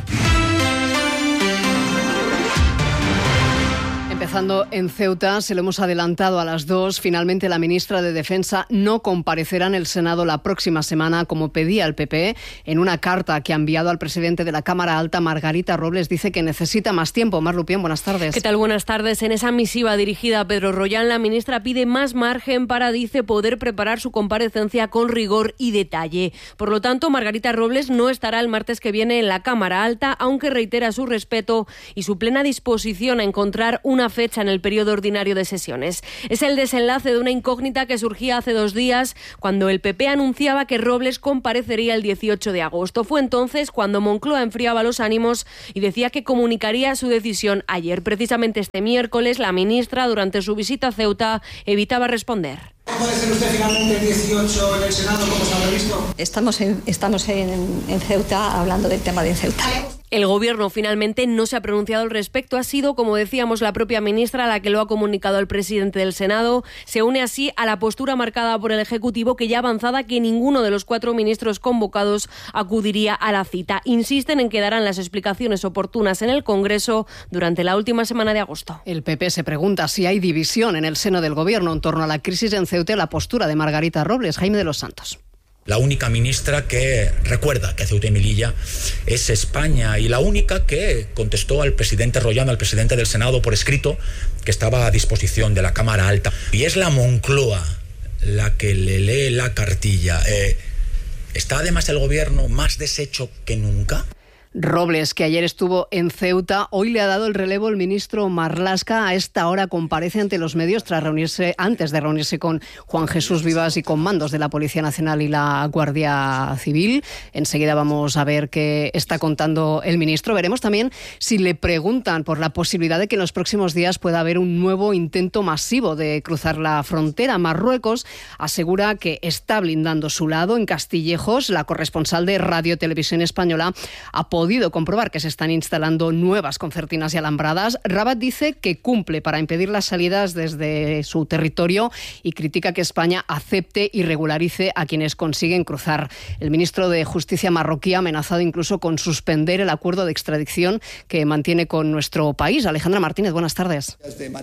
Empezando en Ceuta, se lo hemos adelantado a las dos. Finalmente, la ministra de Defensa no comparecerá en el Senado la próxima semana, como pedía el P P. En una carta que ha enviado al presidente de la Cámara Alta, Margarita Robles, dice que necesita más tiempo. Mar Lupián, buenas tardes. ¿Qué tal? Buenas tardes. En esa misiva dirigida a Pedro Rollán, la ministra pide más margen para, dice, poder preparar su comparecencia con rigor y detalle. Por lo tanto, Margarita Robles no estará el martes que viene en la Cámara Alta, aunque reitera su respeto y su plena disposición a encontrar una fecha en el periodo ordinario de sesiones. Es el desenlace de una incógnita que surgía hace dos días cuando el P P anunciaba que Robles comparecería el dieciocho de agosto. Fue entonces cuando Moncloa enfriaba los ánimos y decía que comunicaría su decisión ayer. Precisamente este miércoles, la ministra, durante su visita a Ceuta, evitaba responder. ¿Puede ser usted finalmente el dieciocho en el Senado, como se ha previsto? Estamos en, estamos en, en Ceuta hablando del tema de Ceuta. El Gobierno finalmente no se ha pronunciado al respecto. Ha sido, como decíamos, la propia ministra la que lo ha comunicado al presidente del Senado. Se une así a la postura marcada por el Ejecutivo, que ya avanzada que ninguno de los cuatro ministros convocados acudiría a la cita. Insisten en que darán las explicaciones oportunas en el Congreso durante la última semana de agosto. El P P se pregunta si hay división en el seno del Gobierno en torno a la crisis en Ceuta y la postura de Margarita Robles. Jaime de los Santos. La única ministra que recuerda que Ceuta y Melilla es España y la única que contestó al presidente Rollán, al presidente del Senado, por escrito, que estaba a disposición de la Cámara Alta. Y es la Moncloa la que le lee la cartilla. Eh, ¿Está además el Gobierno más deshecho que nunca? Robles, que ayer estuvo en Ceuta, hoy le ha dado el relevo el ministro Marlaska. A esta hora comparece ante los medios tras reunirse, antes de reunirse con Juan Jesús Vivas y con mandos de la Policía Nacional y la Guardia Civil. Enseguida vamos a ver qué está contando el ministro. Veremos también si le preguntan por la posibilidad de que en los próximos días pueda haber un nuevo intento masivo de cruzar la frontera. Marruecos asegura que está blindando su lado. En Castillejos, la corresponsal de Radio Televisión Española ha podido comprobar que se están instalando nuevas concertinas y alambradas. Rabat dice que cumple para impedir las salidas desde su territorio y critica que España acepte y regularice a quienes consiguen cruzar. El ministro de Justicia marroquí ha amenazado incluso con suspender el acuerdo de extradición que mantiene con nuestro país. Alejandra Martínez, buenas tardes.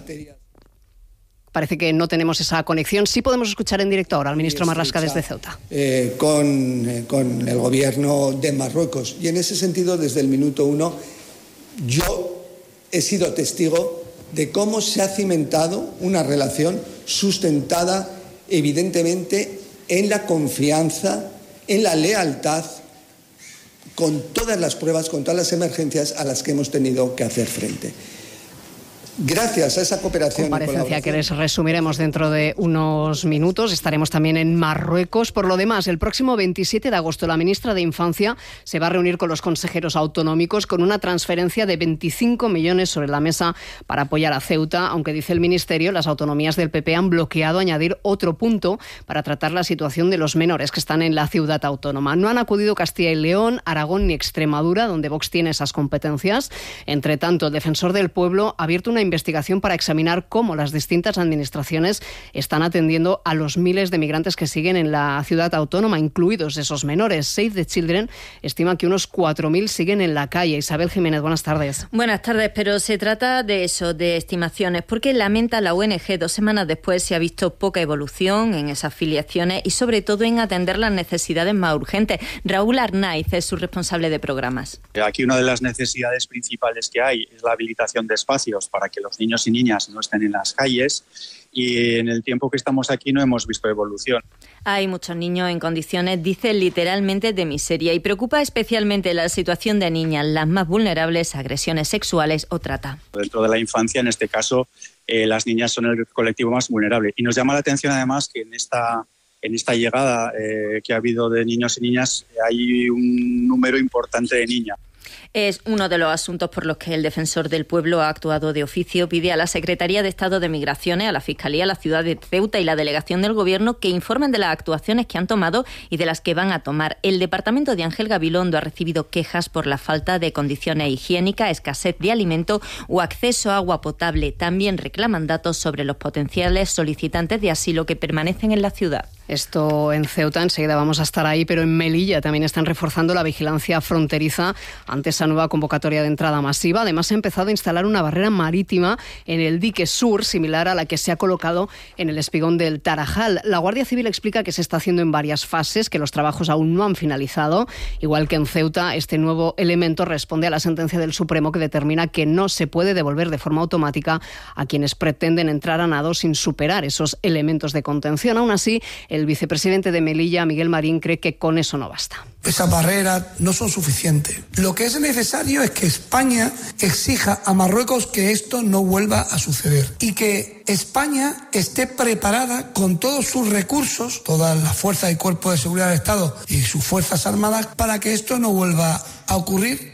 Parece que no tenemos esa conexión. Sí podemos escuchar en directo ahora al ministro Marlaska desde Ceuta. Eh, con, eh, con el gobierno de Marruecos. Y en ese sentido, desde el minuto uno, yo he sido testigo de cómo se ha cimentado una relación sustentada, evidentemente, en la confianza, en la lealtad, con todas las pruebas, con todas las emergencias a las que hemos tenido que hacer frente. Gracias a esa cooperación. Comparecencia que les resumiremos dentro de unos minutos. Estaremos también en Marruecos. Por lo demás, el próximo veintisiete de agosto la ministra de Infancia se va a reunir con los consejeros autonómicos con una transferencia de veinticinco millones sobre la mesa para apoyar a Ceuta, aunque dice el Ministerio, las autonomías del P P han bloqueado añadir otro punto para tratar la situación de los menores que están en la ciudad autónoma. No han acudido Castilla y León, Aragón ni Extremadura, donde Vox tiene esas competencias. Entre tanto, el defensor del pueblo ha abierto una investigación para examinar cómo las distintas administraciones están atendiendo a los miles de migrantes que siguen en la ciudad autónoma, incluidos esos menores. Save the Children estima que unos cuatro mil siguen en la calle. Isabel Jiménez, buenas tardes. Buenas tardes, pero se trata de eso, de estimaciones, porque lamenta la O N G, dos semanas después se ha visto poca evolución en esas filiaciones y sobre todo en atender las necesidades más urgentes. Raúl Arnaiz es su responsable de programas. Aquí una de las necesidades principales que hay es la habilitación de espacios para que que los niños y niñas no estén en las calles, y en el tiempo que estamos aquí no hemos visto evolución. Hay muchos niños en condiciones, dice literalmente, de miseria, y preocupa especialmente la situación de niñas, las más vulnerables a agresiones sexuales o trata. Dentro de la infancia, en este caso, eh, las niñas son el colectivo más vulnerable. Y nos llama la atención además que en esta, en esta llegada eh, que ha habido de niños y niñas hay un número importante de niñas. Es uno de los asuntos por los que el Defensor del Pueblo ha actuado de oficio. Pide a la Secretaría de Estado de Migraciones, a la Fiscalía, a la ciudad de Ceuta y la Delegación del Gobierno que informen de las actuaciones que han tomado y de las que van a tomar. El departamento de Ángel Gabilondo ha recibido quejas por la falta de condiciones higiénicas, escasez de alimento o acceso a agua potable. También reclaman datos sobre los potenciales solicitantes de asilo que permanecen en la ciudad. Esto en Ceuta, enseguida vamos a estar ahí, pero en Melilla también están reforzando la vigilancia fronteriza ante esa nueva convocatoria de entrada masiva. Además, ha empezado a instalar una barrera marítima en el dique sur, similar a la que se ha colocado en el espigón del Tarajal. La Guardia Civil explica que se está haciendo en varias fases, que los trabajos aún no han finalizado. Igual que en Ceuta, este nuevo elemento responde a la sentencia del Supremo que determina que no se puede devolver de forma automática a quienes pretenden entrar a nado sin superar esos elementos de contención. Aún así, el vicepresidente de Melilla, Miguel Marín, cree que con eso no basta. Esas barreras no son suficientes. Lo que es necesario es que España exija a Marruecos que esto no vuelva a suceder y que España esté preparada con todos sus recursos, todas las fuerzas y cuerpos de seguridad del Estado y sus fuerzas armadas para que esto no vuelva a ocurrir.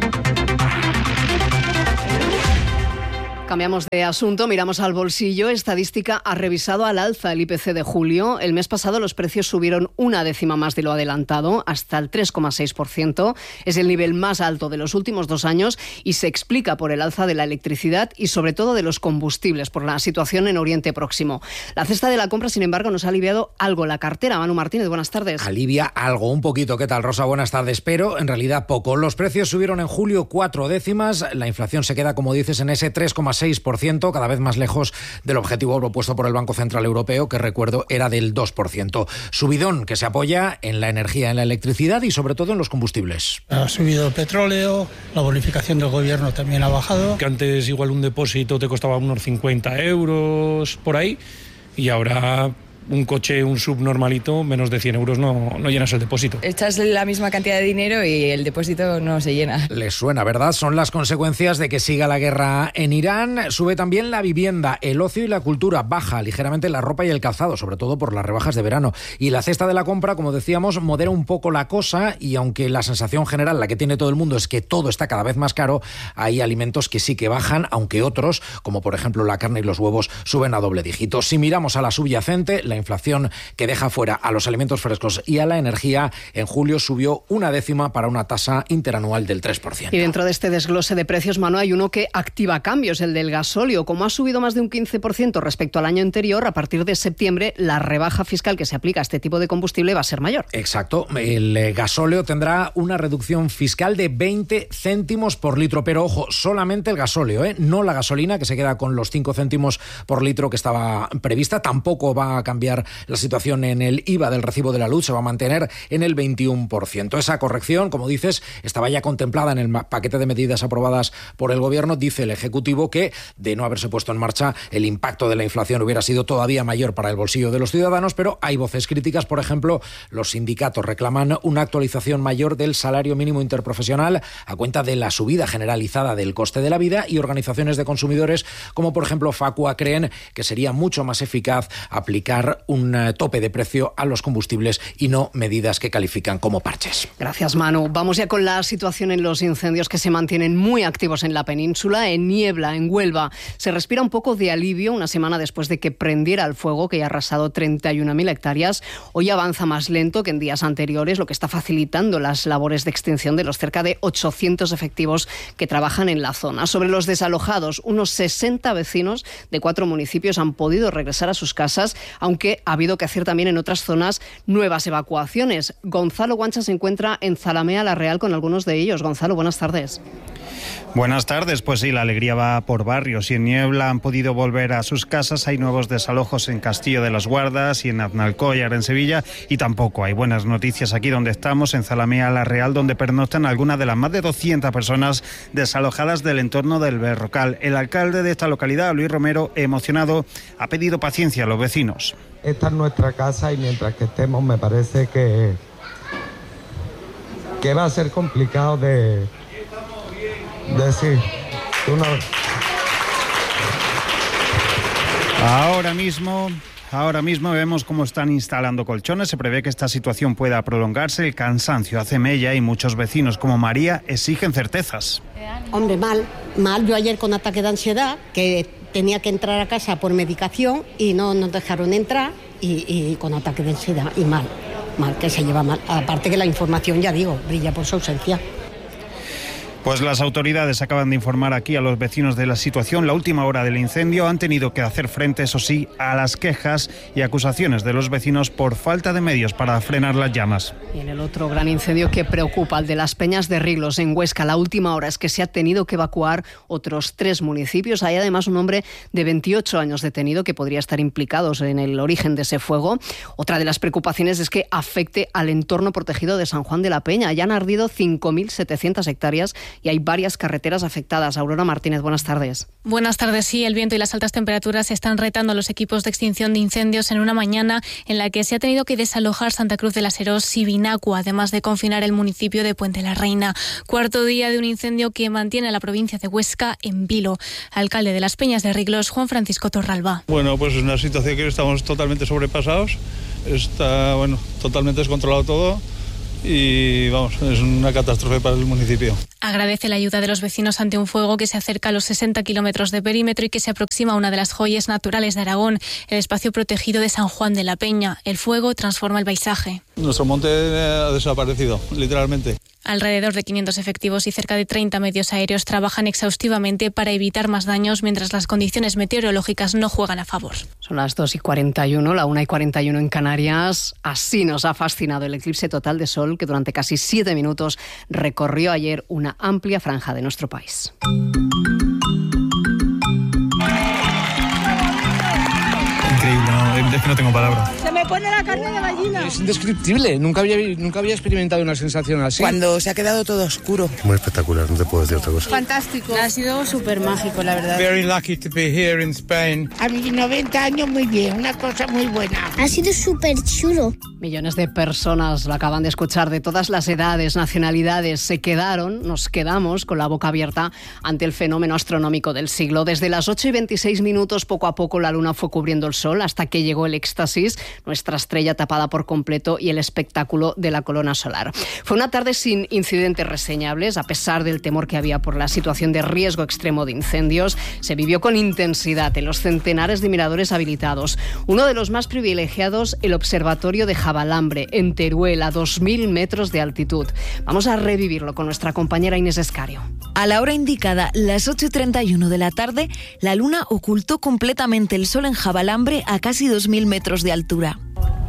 Cambiamos de asunto, miramos al bolsillo. Estadística ha revisado al alza el I P C de julio. El mes pasado los precios subieron una décima más de lo adelantado, hasta el tres coma seis por ciento. Es el nivel más alto de los últimos dos años y se explica por el alza de la electricidad y sobre todo de los combustibles, por la situación en Oriente Próximo. La cesta de la compra, sin embargo, nos ha aliviado algo la cartera. Manu Martínez, buenas tardes. Alivia algo, un poquito. ¿Qué tal, Rosa? Buenas tardes. Pero en realidad poco. Los precios subieron en julio cuatro décimas. La inflación se queda, como dices, en ese tres coma seis por ciento, cada vez más lejos del objetivo propuesto por el Banco Central Europeo, que recuerdo era del dos por ciento. Subidón que se apoya en la energía, en la electricidad y sobre todo en los combustibles. Ha subido el petróleo, la bonificación del gobierno también ha bajado. Que antes igual un depósito te costaba unos cincuenta euros por ahí y ahora un coche, un sub normalito, menos de cien euros no, no llenas el depósito. Echas la misma cantidad de dinero y el depósito no se llena. Les suena, ¿verdad? Son las consecuencias de que siga la guerra en Irán. Sube también la vivienda, el ocio y la cultura. Baja ligeramente la ropa y el calzado, sobre todo por las rebajas de verano. Y la cesta de la compra, como decíamos, modera un poco la cosa y aunque la sensación general, la que tiene todo el mundo, es que todo está cada vez más caro, hay alimentos que sí que bajan, aunque otros, como por ejemplo la carne y los huevos, suben a doble dígito. Si miramos a la subyacente, la inflación que deja fuera a los alimentos frescos y a la energía, en julio subió una décima para una tasa interanual del tres por ciento. Y dentro de este desglose de precios, Manu, hay uno que activa cambios, el del gasóleo. Como ha subido más de un quince por ciento respecto al año anterior, a partir de septiembre la rebaja fiscal que se aplica a este tipo de combustible va a ser mayor. Exacto. El gasóleo tendrá una reducción fiscal de veinte céntimos por litro, pero ojo, solamente el gasóleo, ¿eh? No la gasolina, que se queda con los cinco céntimos por litro que estaba prevista. Tampoco va a cambiar la situación en el I V A del recibo de la luz, se va a mantener en el veintiuno por ciento. Esa corrección, como dices, estaba ya contemplada en el paquete de medidas aprobadas por el Gobierno. Dice el Ejecutivo que, de no haberse puesto en marcha, el impacto de la inflación hubiera sido todavía mayor para el bolsillo de los ciudadanos, pero hay voces críticas. Por ejemplo, los sindicatos reclaman una actualización mayor del salario mínimo interprofesional a cuenta de la subida generalizada del coste de la vida, y organizaciones de consumidores como por ejemplo Facua creen que sería mucho más eficaz aplicar un tope de precio a los combustibles y no medidas que califican como parches. Gracias, Manu. Vamos ya con la situación en los incendios que se mantienen muy activos en la península. En Niebla, en Huelva, se respira un poco de alivio una semana después de que prendiera el fuego, que ya ha arrasado treinta y una mil hectáreas. Hoy avanza más lento que en días anteriores, lo que está facilitando las labores de extinción de los cerca de ochocientos efectivos que trabajan en la zona. Sobre los desalojados, unos sesenta vecinos de cuatro municipios han podido regresar a sus casas, aunque aunque ha habido que hacer también en otras zonas nuevas evacuaciones. Gonzalo Guancha se encuentra en Zalamea la Real con algunos de ellos. Gonzalo, buenas tardes. Buenas tardes, pues sí, la alegría va por barrios y en Niebla han podido volver a sus casas. Hay nuevos desalojos en Castillo de las Guardas y en Aznalcóllar, en Sevilla, y tampoco hay buenas noticias aquí donde estamos, en Zalamea la Real, donde pernoctan algunas de las más de doscientas personas desalojadas del entorno del Berrocal. El alcalde de esta localidad, Luis Romero, emocionado, ha pedido paciencia a los vecinos. Esta es nuestra casa y mientras que estemos me parece que, que va a ser complicado de... decir, tú no... Ahora mismo, ahora mismo vemos cómo están instalando colchones. Se prevé que esta situación pueda prolongarse. El cansancio hace mella y muchos vecinos como María exigen certezas. Hombre, mal, mal. Yo ayer con ataque de ansiedad, que tenía que entrar a casa por medicación y no nos dejaron entrar y, y con ataque de ansiedad y mal, mal, que se lleva mal. Aparte que la información, ya digo, brilla por su ausencia. Pues las autoridades acaban de informar aquí a los vecinos de la situación. La última hora del incendio han tenido que hacer frente, eso sí, a las quejas y acusaciones de los vecinos por falta de medios para frenar las llamas. Y en el otro gran incendio que preocupa, el de las Peñas de Riglos, en Huesca, la última hora es que se ha tenido que evacuar otros tres municipios. Hay además un hombre de veintiocho años detenido que podría estar implicado en el origen de ese fuego. Otra de las preocupaciones es que afecte al entorno protegido de San Juan de la Peña. Ya han ardido cinco mil setecientas hectáreas y hay varias carreteras afectadas. Aurora Martínez, buenas tardes. Buenas tardes. Sí, el viento y las altas temperaturas están retando a los equipos de extinción de incendios en una mañana en la que se ha tenido que desalojar Santa Cruz de las Herós y Vinacua, además de confinar el municipio de Puente la Reina. Cuarto día de un incendio que mantiene a la provincia de Huesca en vilo. Alcalde de las Peñas de Riglos, Juan Francisco Torralba. Bueno, pues es una situación que estamos totalmente sobrepasados. Está, bueno, totalmente descontrolado todo. Y vamos, es una catástrofe para el municipio. Agradece la ayuda de los vecinos ante un fuego que se acerca a los sesenta kilómetros de perímetro y que se aproxima a una de las joyas naturales de Aragón, el espacio protegido de San Juan de la Peña. El fuego transforma el paisaje. Nuestro monte ha desaparecido, literalmente. Alrededor de quinientos efectivos y cerca de treinta medios aéreos trabajan exhaustivamente para evitar más daños mientras las condiciones meteorológicas no juegan a favor. Son las dos y cuarenta y uno, la una y cuarenta y uno en Canarias. Así nos ha fascinado el eclipse total de sol que durante casi siete minutos recorrió ayer una amplia franja de nuestro país. Increíble, no, es que no tengo palabras. Se me pone la carne de gallina. Es indescriptible, nunca había, nunca había experimentado una sensación así. Cuando se ha quedado todo oscuro. Muy espectacular, no te puedo decir otra cosa. Fantástico. Ha sido súper mágico, la verdad. Very lucky to be here in Spain. A mis noventa años muy bien, una cosa muy buena. Ha sido súper chulo. Millones de personas lo acaban de escuchar, de todas las edades, nacionalidades, se quedaron, nos quedamos con la boca abierta ante el fenómeno astronómico del siglo. Desde las ocho y veintiséis minutos, poco a poco la luna fue cubriendo el sol hasta que llegó el éxtasis, nuestra estrella tapada por completo y el espectáculo de la corona solar. Fue una tarde sin incidentes reseñables, a pesar del temor que había por la situación de riesgo extremo de incendios. Se vivió con intensidad en los centenares de miradores habilitados. Uno de los más privilegiados, el observatorio de Javalambre, en Teruel, a dos mil metros de altitud. Vamos a revivirlo con nuestra compañera Inés Escario. A la hora indicada, las ocho y treinta y uno de la tarde, la luna ocultó completamente el sol en Javalambre a casi dos mil metros de altura.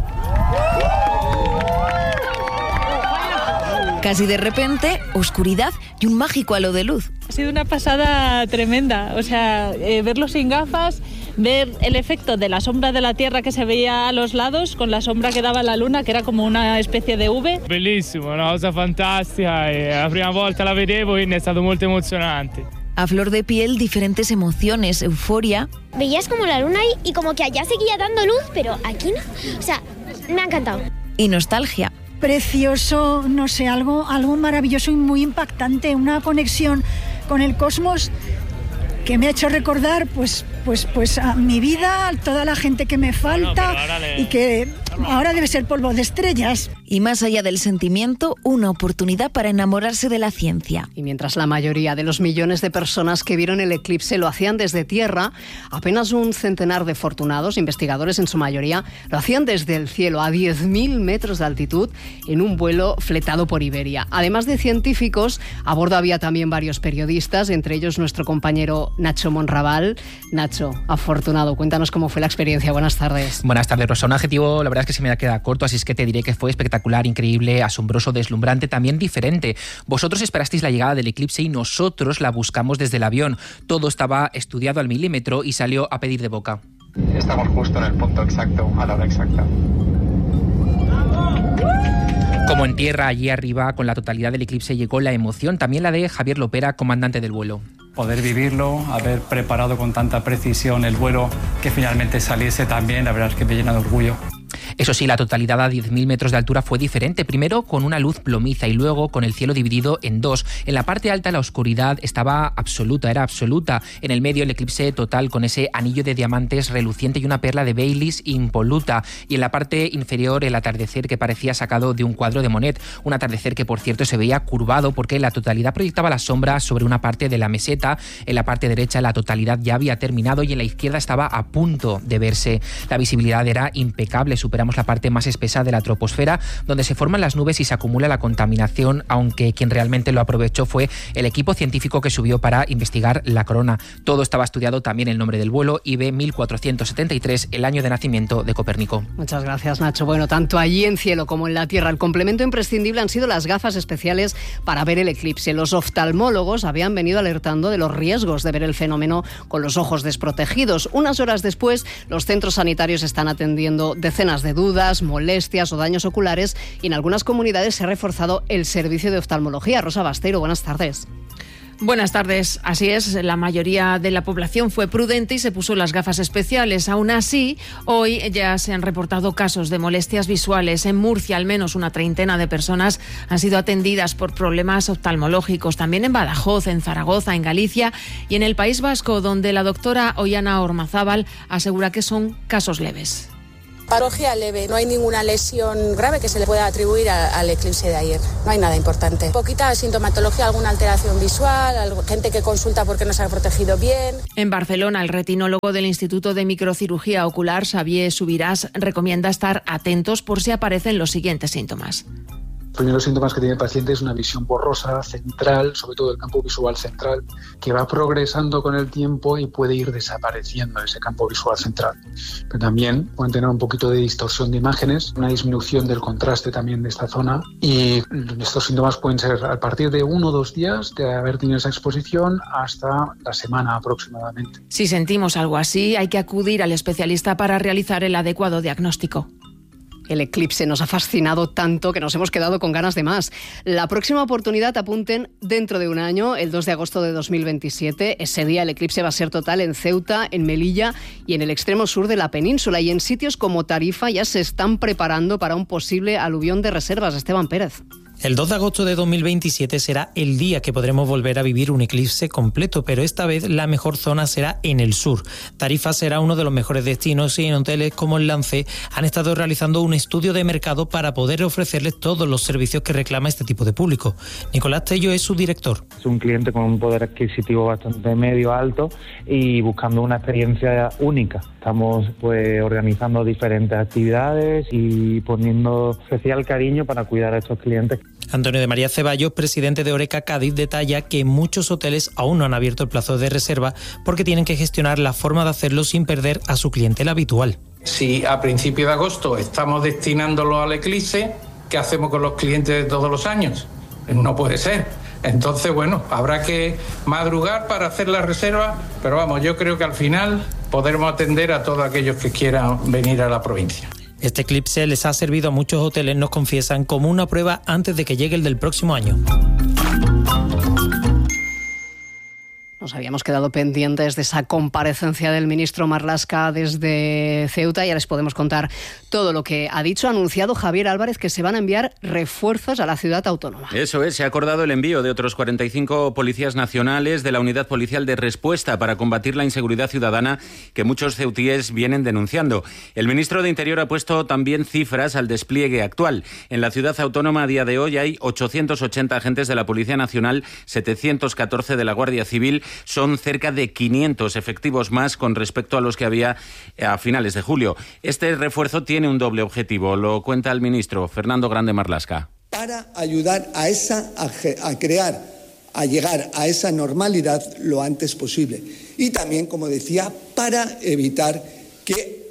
Casi de repente, oscuridad y un mágico halo de luz. Ha sido una pasada tremenda, o sea, eh, verlo sin gafas, ver el efecto de la sombra de la Tierra que se veía a los lados con la sombra que daba la luna, que era como una especie de V. Bellissimo, una cosa fantástica, e la prima volta la vedevo e è stato molto emozionante. A flor de piel, diferentes emociones, euforia. Veías como la luna y, y como que allá seguía dando luz, pero aquí no. O sea, me ha encantado. Y nostalgia. Precioso, no sé, algo, algo maravilloso y muy impactante, una conexión con el cosmos que me ha hecho recordar pues, pues, pues a mi vida, a toda la gente que me falta y que ahora debe ser polvo de estrellas. Y más allá del sentimiento, una oportunidad para enamorarse de la ciencia. Y mientras la mayoría de los millones de personas que vieron el eclipse lo hacían desde tierra, apenas un centenar de afortunados, investigadores en su mayoría, lo hacían desde el cielo a diez mil metros de altitud en un vuelo fletado por Iberia. Además de científicos, a bordo había también varios periodistas, entre ellos nuestro compañero Nacho Monraval. Nacho, afortunado, cuéntanos cómo fue la experiencia. Buenas tardes. Buenas tardes, Rosa. Un adjetivo, la verdad es que se me queda corto, así es que te diré que fue espectacular, increíble, asombroso, deslumbrante, también diferente. Vosotros esperasteis la llegada del eclipse y nosotros la buscamos desde el avión. Todo estaba estudiado al milímetro y salió a pedir de boca. Estamos justo en el punto exacto, a la hora exacta. Como en tierra, allí arriba, con la totalidad del eclipse llegó la emoción, también la de Javier Lopera, comandante del vuelo. Poder vivirlo, haber preparado con tanta precisión el vuelo, que finalmente saliese también, la verdad es que me llena de orgullo. Eso sí, la totalidad a diez mil metros de altura fue diferente, primero con una luz plomiza y luego con el cielo dividido en dos. En la parte alta la oscuridad estaba absoluta, era absoluta. En el medio el eclipse total con ese anillo de diamantes reluciente y una perla de Baileys impoluta. Y en la parte inferior el atardecer que parecía sacado de un cuadro de Monet. Un atardecer que por cierto se veía curvado porque la totalidad proyectaba la sombra sobre una parte de la meseta. En la parte derecha la totalidad ya había terminado y en la izquierda estaba a punto de verse. La visibilidad era impecable, superamos la parte más espesa de la troposfera, donde se forman las nubes y se acumula la contaminación, aunque quien realmente lo aprovechó fue el equipo científico que subió para investigar la corona. Todo estaba estudiado, también el nombre del vuelo, I B mil cuatrocientos setenta y tres, el año de nacimiento de Copérnico. Muchas gracias, Nacho. Bueno, tanto allí en cielo como en la tierra, el complemento imprescindible han sido las gafas especiales para ver el eclipse. Los oftalmólogos habían venido alertando de los riesgos de ver el fenómeno con los ojos desprotegidos. Unas horas después, los centros sanitarios están atendiendo decenas de dudas, molestias o daños oculares y en algunas comunidades se ha reforzado el servicio de oftalmología. Rosa Bastero, buenas tardes. Buenas tardes. Así es, la mayoría de la población fue prudente y se puso las gafas especiales. Aún así, hoy ya se han reportado casos de molestias visuales. En Murcia, al menos una treintena de personas han sido atendidas por problemas oftalmológicos. También en Badajoz, en Zaragoza, en Galicia y en el País Vasco, donde la doctora Ollana Ormazábal asegura que son casos leves. Patología leve, no hay ninguna lesión grave que se le pueda atribuir a, al eclipse de ayer. No hay nada importante. Poquita sintomatología, alguna alteración visual, algo, gente que consulta porque no se ha protegido bien. En Barcelona, el retinólogo del Instituto de Microcirugía Ocular, Xavier Subirás, recomienda estar atentos por si aparecen los siguientes síntomas. Los primeros síntomas que tiene el paciente es una visión borrosa, central, sobre todo el campo visual central, que va progresando con el tiempo y puede ir desapareciendo ese campo visual central. Pero también pueden tener un poquito de distorsión de imágenes, una disminución del contraste también de esta zona, y estos síntomas pueden ser a partir de uno o dos días de haber tenido esa exposición hasta la semana aproximadamente. Si sentimos algo así, hay que acudir al especialista para realizar el adecuado diagnóstico. El eclipse nos ha fascinado tanto que nos hemos quedado con ganas de más. La próxima oportunidad, apunten, dentro de un año, el dos de agosto de dos mil veintisiete. Ese día el eclipse va a ser total en Ceuta, en Melilla y en el extremo sur de la península. Y en sitios como Tarifa ya se están preparando para un posible aluvión de reservas. Esteban Pérez. El dos de agosto de dos mil veintisiete será el día que podremos volver a vivir un eclipse completo, pero esta vez la mejor zona será en el sur. Tarifa será uno de los mejores destinos y en hoteles como el Lance han estado realizando un estudio de mercado para poder ofrecerles todos los servicios que reclama este tipo de público. Nicolás Tello es su director. Es un cliente con un poder adquisitivo bastante medio alto y buscando una experiencia única. Estamos pues organizando diferentes actividades y poniendo especial cariño para cuidar a estos clientes. Antonio de María Ceballos, presidente de Oreca Cádiz, detalla que muchos hoteles aún no han abierto el plazo de reserva porque tienen que gestionar la forma de hacerlo sin perder a su clientela habitual. Si a principios de agosto estamos destinándolo al eclipse, ¿qué hacemos con los clientes de todos los años? No puede ser. Entonces, bueno, habrá que madrugar para hacer la reserva, pero vamos, yo creo que al final podremos atender a todos aquellos que quieran venir a la provincia. Este eclipse les ha servido a muchos hoteles, nos confiesan, como una prueba antes de que llegue el del próximo año. Nos habíamos quedado pendientes de esa comparecencia del ministro Marlaska desde Ceuta y ahora les podemos contar todo lo que ha dicho. Ha anunciado Javier Álvarez que se van a enviar refuerzos a la ciudad autónoma. Eso es, se ha acordado el envío de otros cuarenta y cinco policías nacionales de la Unidad Policial de Respuesta para combatir la inseguridad ciudadana que muchos ceutíes vienen denunciando. El ministro de Interior ha puesto también cifras al despliegue actual. En la ciudad autónoma a día de hoy hay ochocientos ochenta agentes de la Policía Nacional, setecientos catorce de la Guardia Civil. Son cerca de quinientos efectivos más con respecto a los que había a finales de julio. Este refuerzo tiene un doble objetivo, lo cuenta el ministro Fernando Grande Marlaska. Para ayudar a, esa, a, a crear, a llegar a esa normalidad lo antes posible. Y también, como decía, para evitar que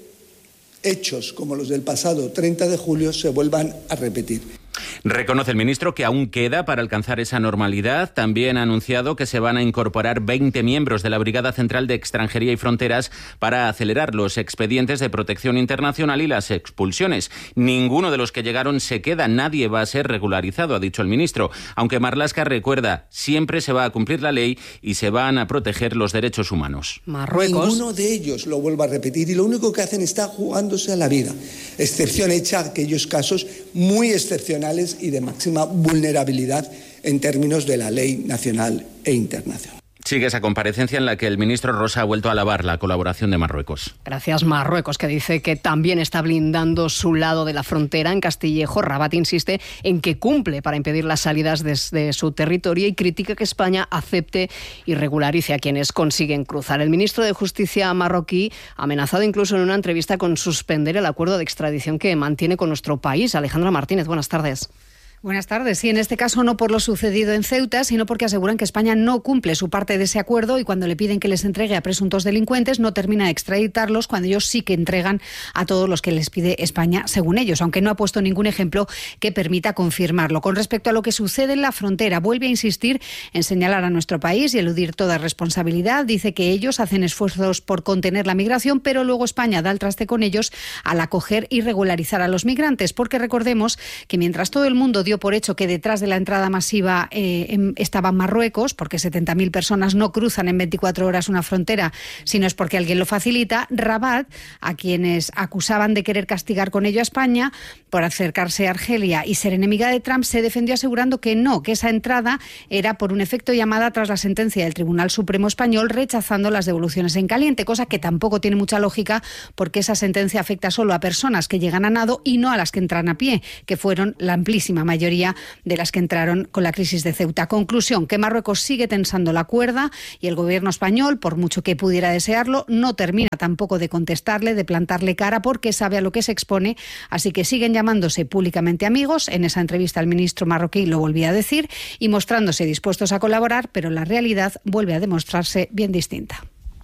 hechos como los del pasado treinta de julio se vuelvan a repetir. Reconoce el ministro que aún queda para alcanzar esa normalidad. También ha anunciado que se van a incorporar veinte miembros de la Brigada Central de Extranjería y Fronteras para acelerar los expedientes de protección internacional y las expulsiones. Ninguno de los que llegaron se queda, nadie va a ser regularizado, ha dicho el ministro. Aunque Marlaska recuerda, siempre se va a cumplir la ley y se van a proteger los derechos humanos. Marruecos. Ninguno de ellos, lo vuelvo a repetir, y lo único que hacen está jugándose a la vida. Excepción hecha a aquellos casos muy excepcionales y de máxima vulnerabilidad en términos de la ley nacional e internacional. Sigue esa comparecencia en la que el ministro Rosa ha vuelto a alabar la colaboración de Marruecos. Gracias, Marruecos, que dice que también está blindando su lado de la frontera. En Castillejo, Rabat insiste en que cumple para impedir las salidas desde su territorio y critica que España acepte y regularice a quienes consiguen cruzar. El ministro de Justicia marroquí ha amenazado incluso en una entrevista con suspender el acuerdo de extradición que mantiene con nuestro país. Alejandra Martínez, buenas tardes. Buenas tardes. Sí, en este caso no por lo sucedido en Ceuta, sino porque aseguran que España no cumple su parte de ese acuerdo y cuando le piden que les entregue a presuntos delincuentes no termina de extraditarlos cuando ellos sí que entregan a todos los que les pide España, según ellos, aunque no ha puesto ningún ejemplo que permita confirmarlo. Con respecto a lo que sucede en la frontera, vuelve a insistir en señalar a nuestro país y eludir toda responsabilidad. Dice que ellos hacen esfuerzos por contener la migración, pero luego España da el traste con ellos al acoger y regularizar a los migrantes, porque recordemos que mientras todo el mundo dio por hecho que detrás de la entrada masiva eh, en, estaba Marruecos, porque setenta mil personas no cruzan en veinticuatro horas una frontera, sino es porque alguien lo facilita. Rabat, a quienes acusaban de querer castigar con ello a España por acercarse a Argelia y ser enemiga de Trump, se defendió asegurando que no, que esa entrada era por un efecto llamada tras la sentencia del Tribunal Supremo Español rechazando las devoluciones en caliente, cosa que tampoco tiene mucha lógica porque esa sentencia afecta solo a personas que llegan a nado y no a las que entran a pie, que fueron la amplísima mayoría de las que entraron con la crisis de Ceuta. Conclusión, que Marruecos sigue tensando la cuerda y el gobierno español, por mucho que pudiera desearlo, no termina tampoco de contestarle, de plantarle cara, porque sabe a lo que se expone, así que siguen llamándose públicamente amigos. En esa entrevista el ministro marroquí lo volvía a decir y mostrándose dispuestos a colaborar, pero la realidad vuelve a demostrarse bien distinta.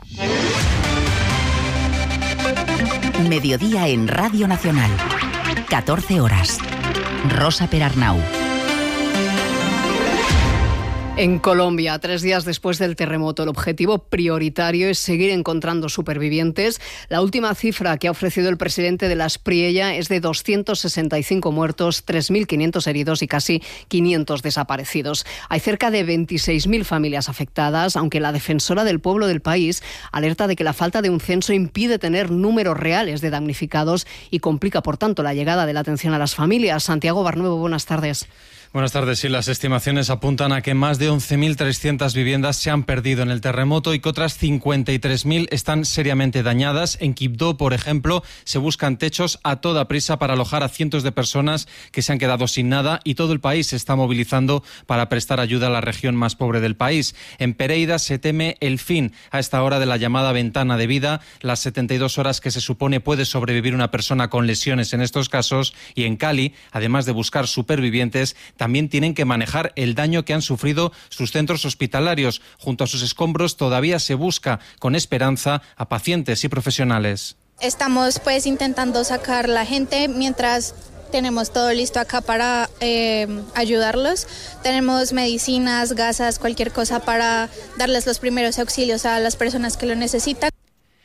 Mediodía en Radio Nacional. catorce horas. Rosa Perarnau. En Colombia, tres días después del terremoto, el objetivo prioritario es seguir encontrando supervivientes. La última cifra que ha ofrecido el presidente de la Espriella es de doscientos sesenta y cinco muertos, tres mil quinientos heridos y casi quinientos desaparecidos. Hay cerca de veintiséis mil familias afectadas, aunque la defensora del pueblo del país alerta de que la falta de un censo impide tener números reales de damnificados y complica, por tanto, la llegada de la atención a las familias. Santiago Barnuevo, buenas tardes. Buenas tardes. Sí, las estimaciones apuntan a que más de once mil trescientas viviendas se han perdido en el terremoto y que otras cincuenta y tres mil están seriamente dañadas. En Quibdó, por ejemplo, se buscan techos a toda prisa para alojar a cientos de personas que se han quedado sin nada y todo el país se está movilizando para prestar ayuda a la región más pobre del país. En Pereira se teme el fin a esta hora de la llamada ventana de vida, las setenta y dos horas que se supone puede sobrevivir una persona con lesiones en estos casos. Y en Cali, además de buscar supervivientes, también tienen que manejar el daño que han sufrido sus centros hospitalarios. Junto a sus escombros todavía se busca con esperanza a pacientes y profesionales. Estamos pues intentando sacar la gente mientras tenemos todo listo acá para eh, ayudarlos. Tenemos medicinas, gasas, cualquier cosa para darles los primeros auxilios a las personas que lo necesitan.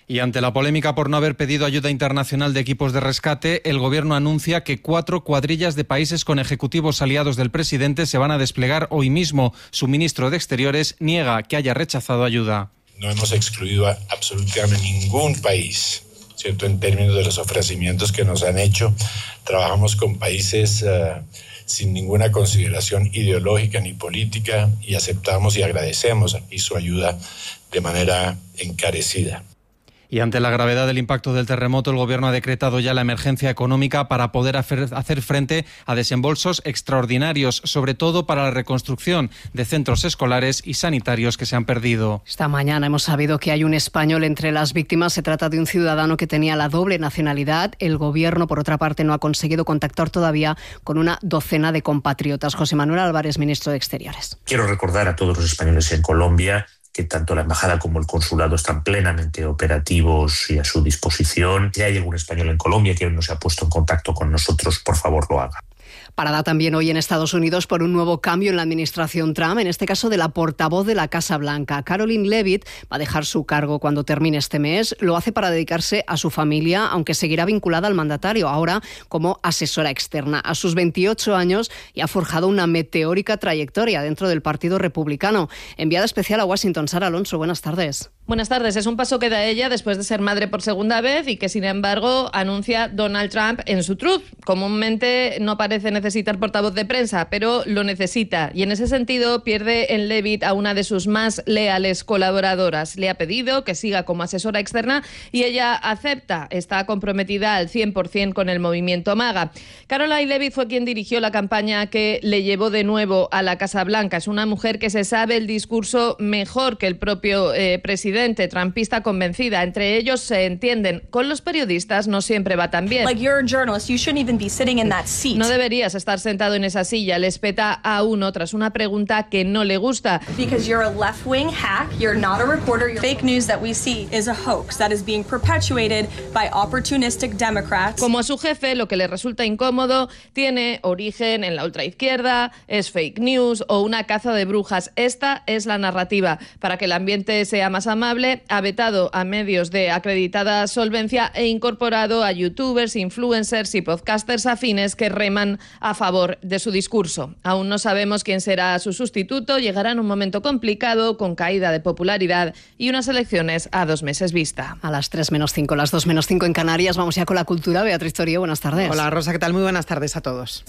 Y ante la polémica por no haber pedido ayuda internacional de equipos de rescate, el Gobierno anuncia que cuatro cuadrillas de países con ejecutivos aliados del presidente se van a desplegar hoy mismo. Su ministro de Exteriores niega que haya rechazado ayuda. No hemos excluido a absolutamente ningún país, ¿cierto?, en términos de los ofrecimientos que nos han hecho. Trabajamos con países uh, sin ninguna consideración ideológica ni política y aceptamos y agradecemos aquí su ayuda de manera encarecida. Y ante la gravedad del impacto del terremoto, el Gobierno ha decretado ya la emergencia económica para poder hacer frente a desembolsos extraordinarios, sobre todo para la reconstrucción de centros escolares y sanitarios que se han perdido. Esta mañana hemos sabido que hay un español entre las víctimas. Se trata de un ciudadano que tenía la doble nacionalidad. El Gobierno, por otra parte, no ha conseguido contactar todavía con una docena de compatriotas. José Manuel Álvarez, ministro de Exteriores. Quiero recordar a todos los españoles en Colombia que tanto la embajada como el consulado están plenamente operativos y a su disposición. Si hay algún español en Colombia que no se ha puesto en contacto con nosotros, por favor lo haga. Parada también hoy en Estados Unidos por un nuevo cambio en la administración Trump, en este caso de la portavoz de la Casa Blanca. Caroline Leavitt va a dejar su cargo cuando termine este mes. Lo hace para dedicarse a su familia, aunque seguirá vinculada al mandatario, ahora como asesora externa. A sus veintiocho años y ha forjado una meteórica trayectoria dentro del Partido Republicano. Enviada especial a Washington, Sara Alonso, buenas tardes. Buenas tardes. Es un paso que da ella después de ser madre por segunda vez y que, sin embargo, anuncia Donald Trump en su Truth. Comúnmente no parece necesitar portavoz de prensa, pero lo necesita. Y en ese sentido pierde en Leavitt a una de sus más leales colaboradoras. Le ha pedido que siga como asesora externa y ella acepta. Está comprometida al cien por ciento con el movimiento MAGA. Caroline Leavitt fue quien dirigió la campaña que le llevó de nuevo a la Casa Blanca. Es una mujer que se sabe el discurso mejor que el propio eh, presidente. Trumpista convencida. Entre ellos se entienden. Con los periodistas no siempre va tan bien. Like you're a journalist, you shouldn't even be sitting in that seat. No deberías estar sentado en esa silla. Le espeta a uno tras una pregunta que no le gusta. Because you're a left-wing hack, you're not a reporter. You're... Fake news that we see is a hoax that is being perpetuated by opportunistic Democrats. Como a su jefe, lo que le resulta incómodo tiene origen en la ultraizquierda, es fake news o una caza de brujas. Esta es la narrativa. Para que el ambiente sea más amable, ha vetado a medios de acreditada solvencia e incorporado a youtubers, influencers y podcasters afines que reman a favor de su discurso. Aún no sabemos quién será su sustituto. Llegará en un momento complicado, con caída de popularidad y unas elecciones a dos meses vista. A las tres menos cinco, las dos menos cinco en Canarias. Vamos ya con la cultura. Beatriz Torío, buenas tardes. Hola Rosa, ¿qué tal? Muy buenas tardes a todos.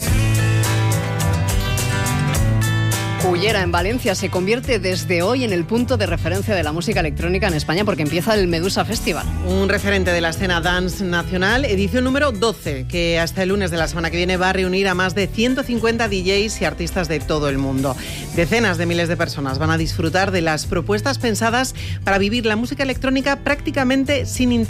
Cullera, en Valencia, se convierte desde hoy en el punto de referencia de la música electrónica en España porque empieza el Medusa Festival. Un referente de la escena dance nacional, edición número doce, que hasta el lunes de la semana que viene va a reunir a más de ciento cincuenta D Js y artistas de todo el mundo. Decenas de miles de personas van a disfrutar de las propuestas pensadas para vivir la música electrónica prácticamente sin internet.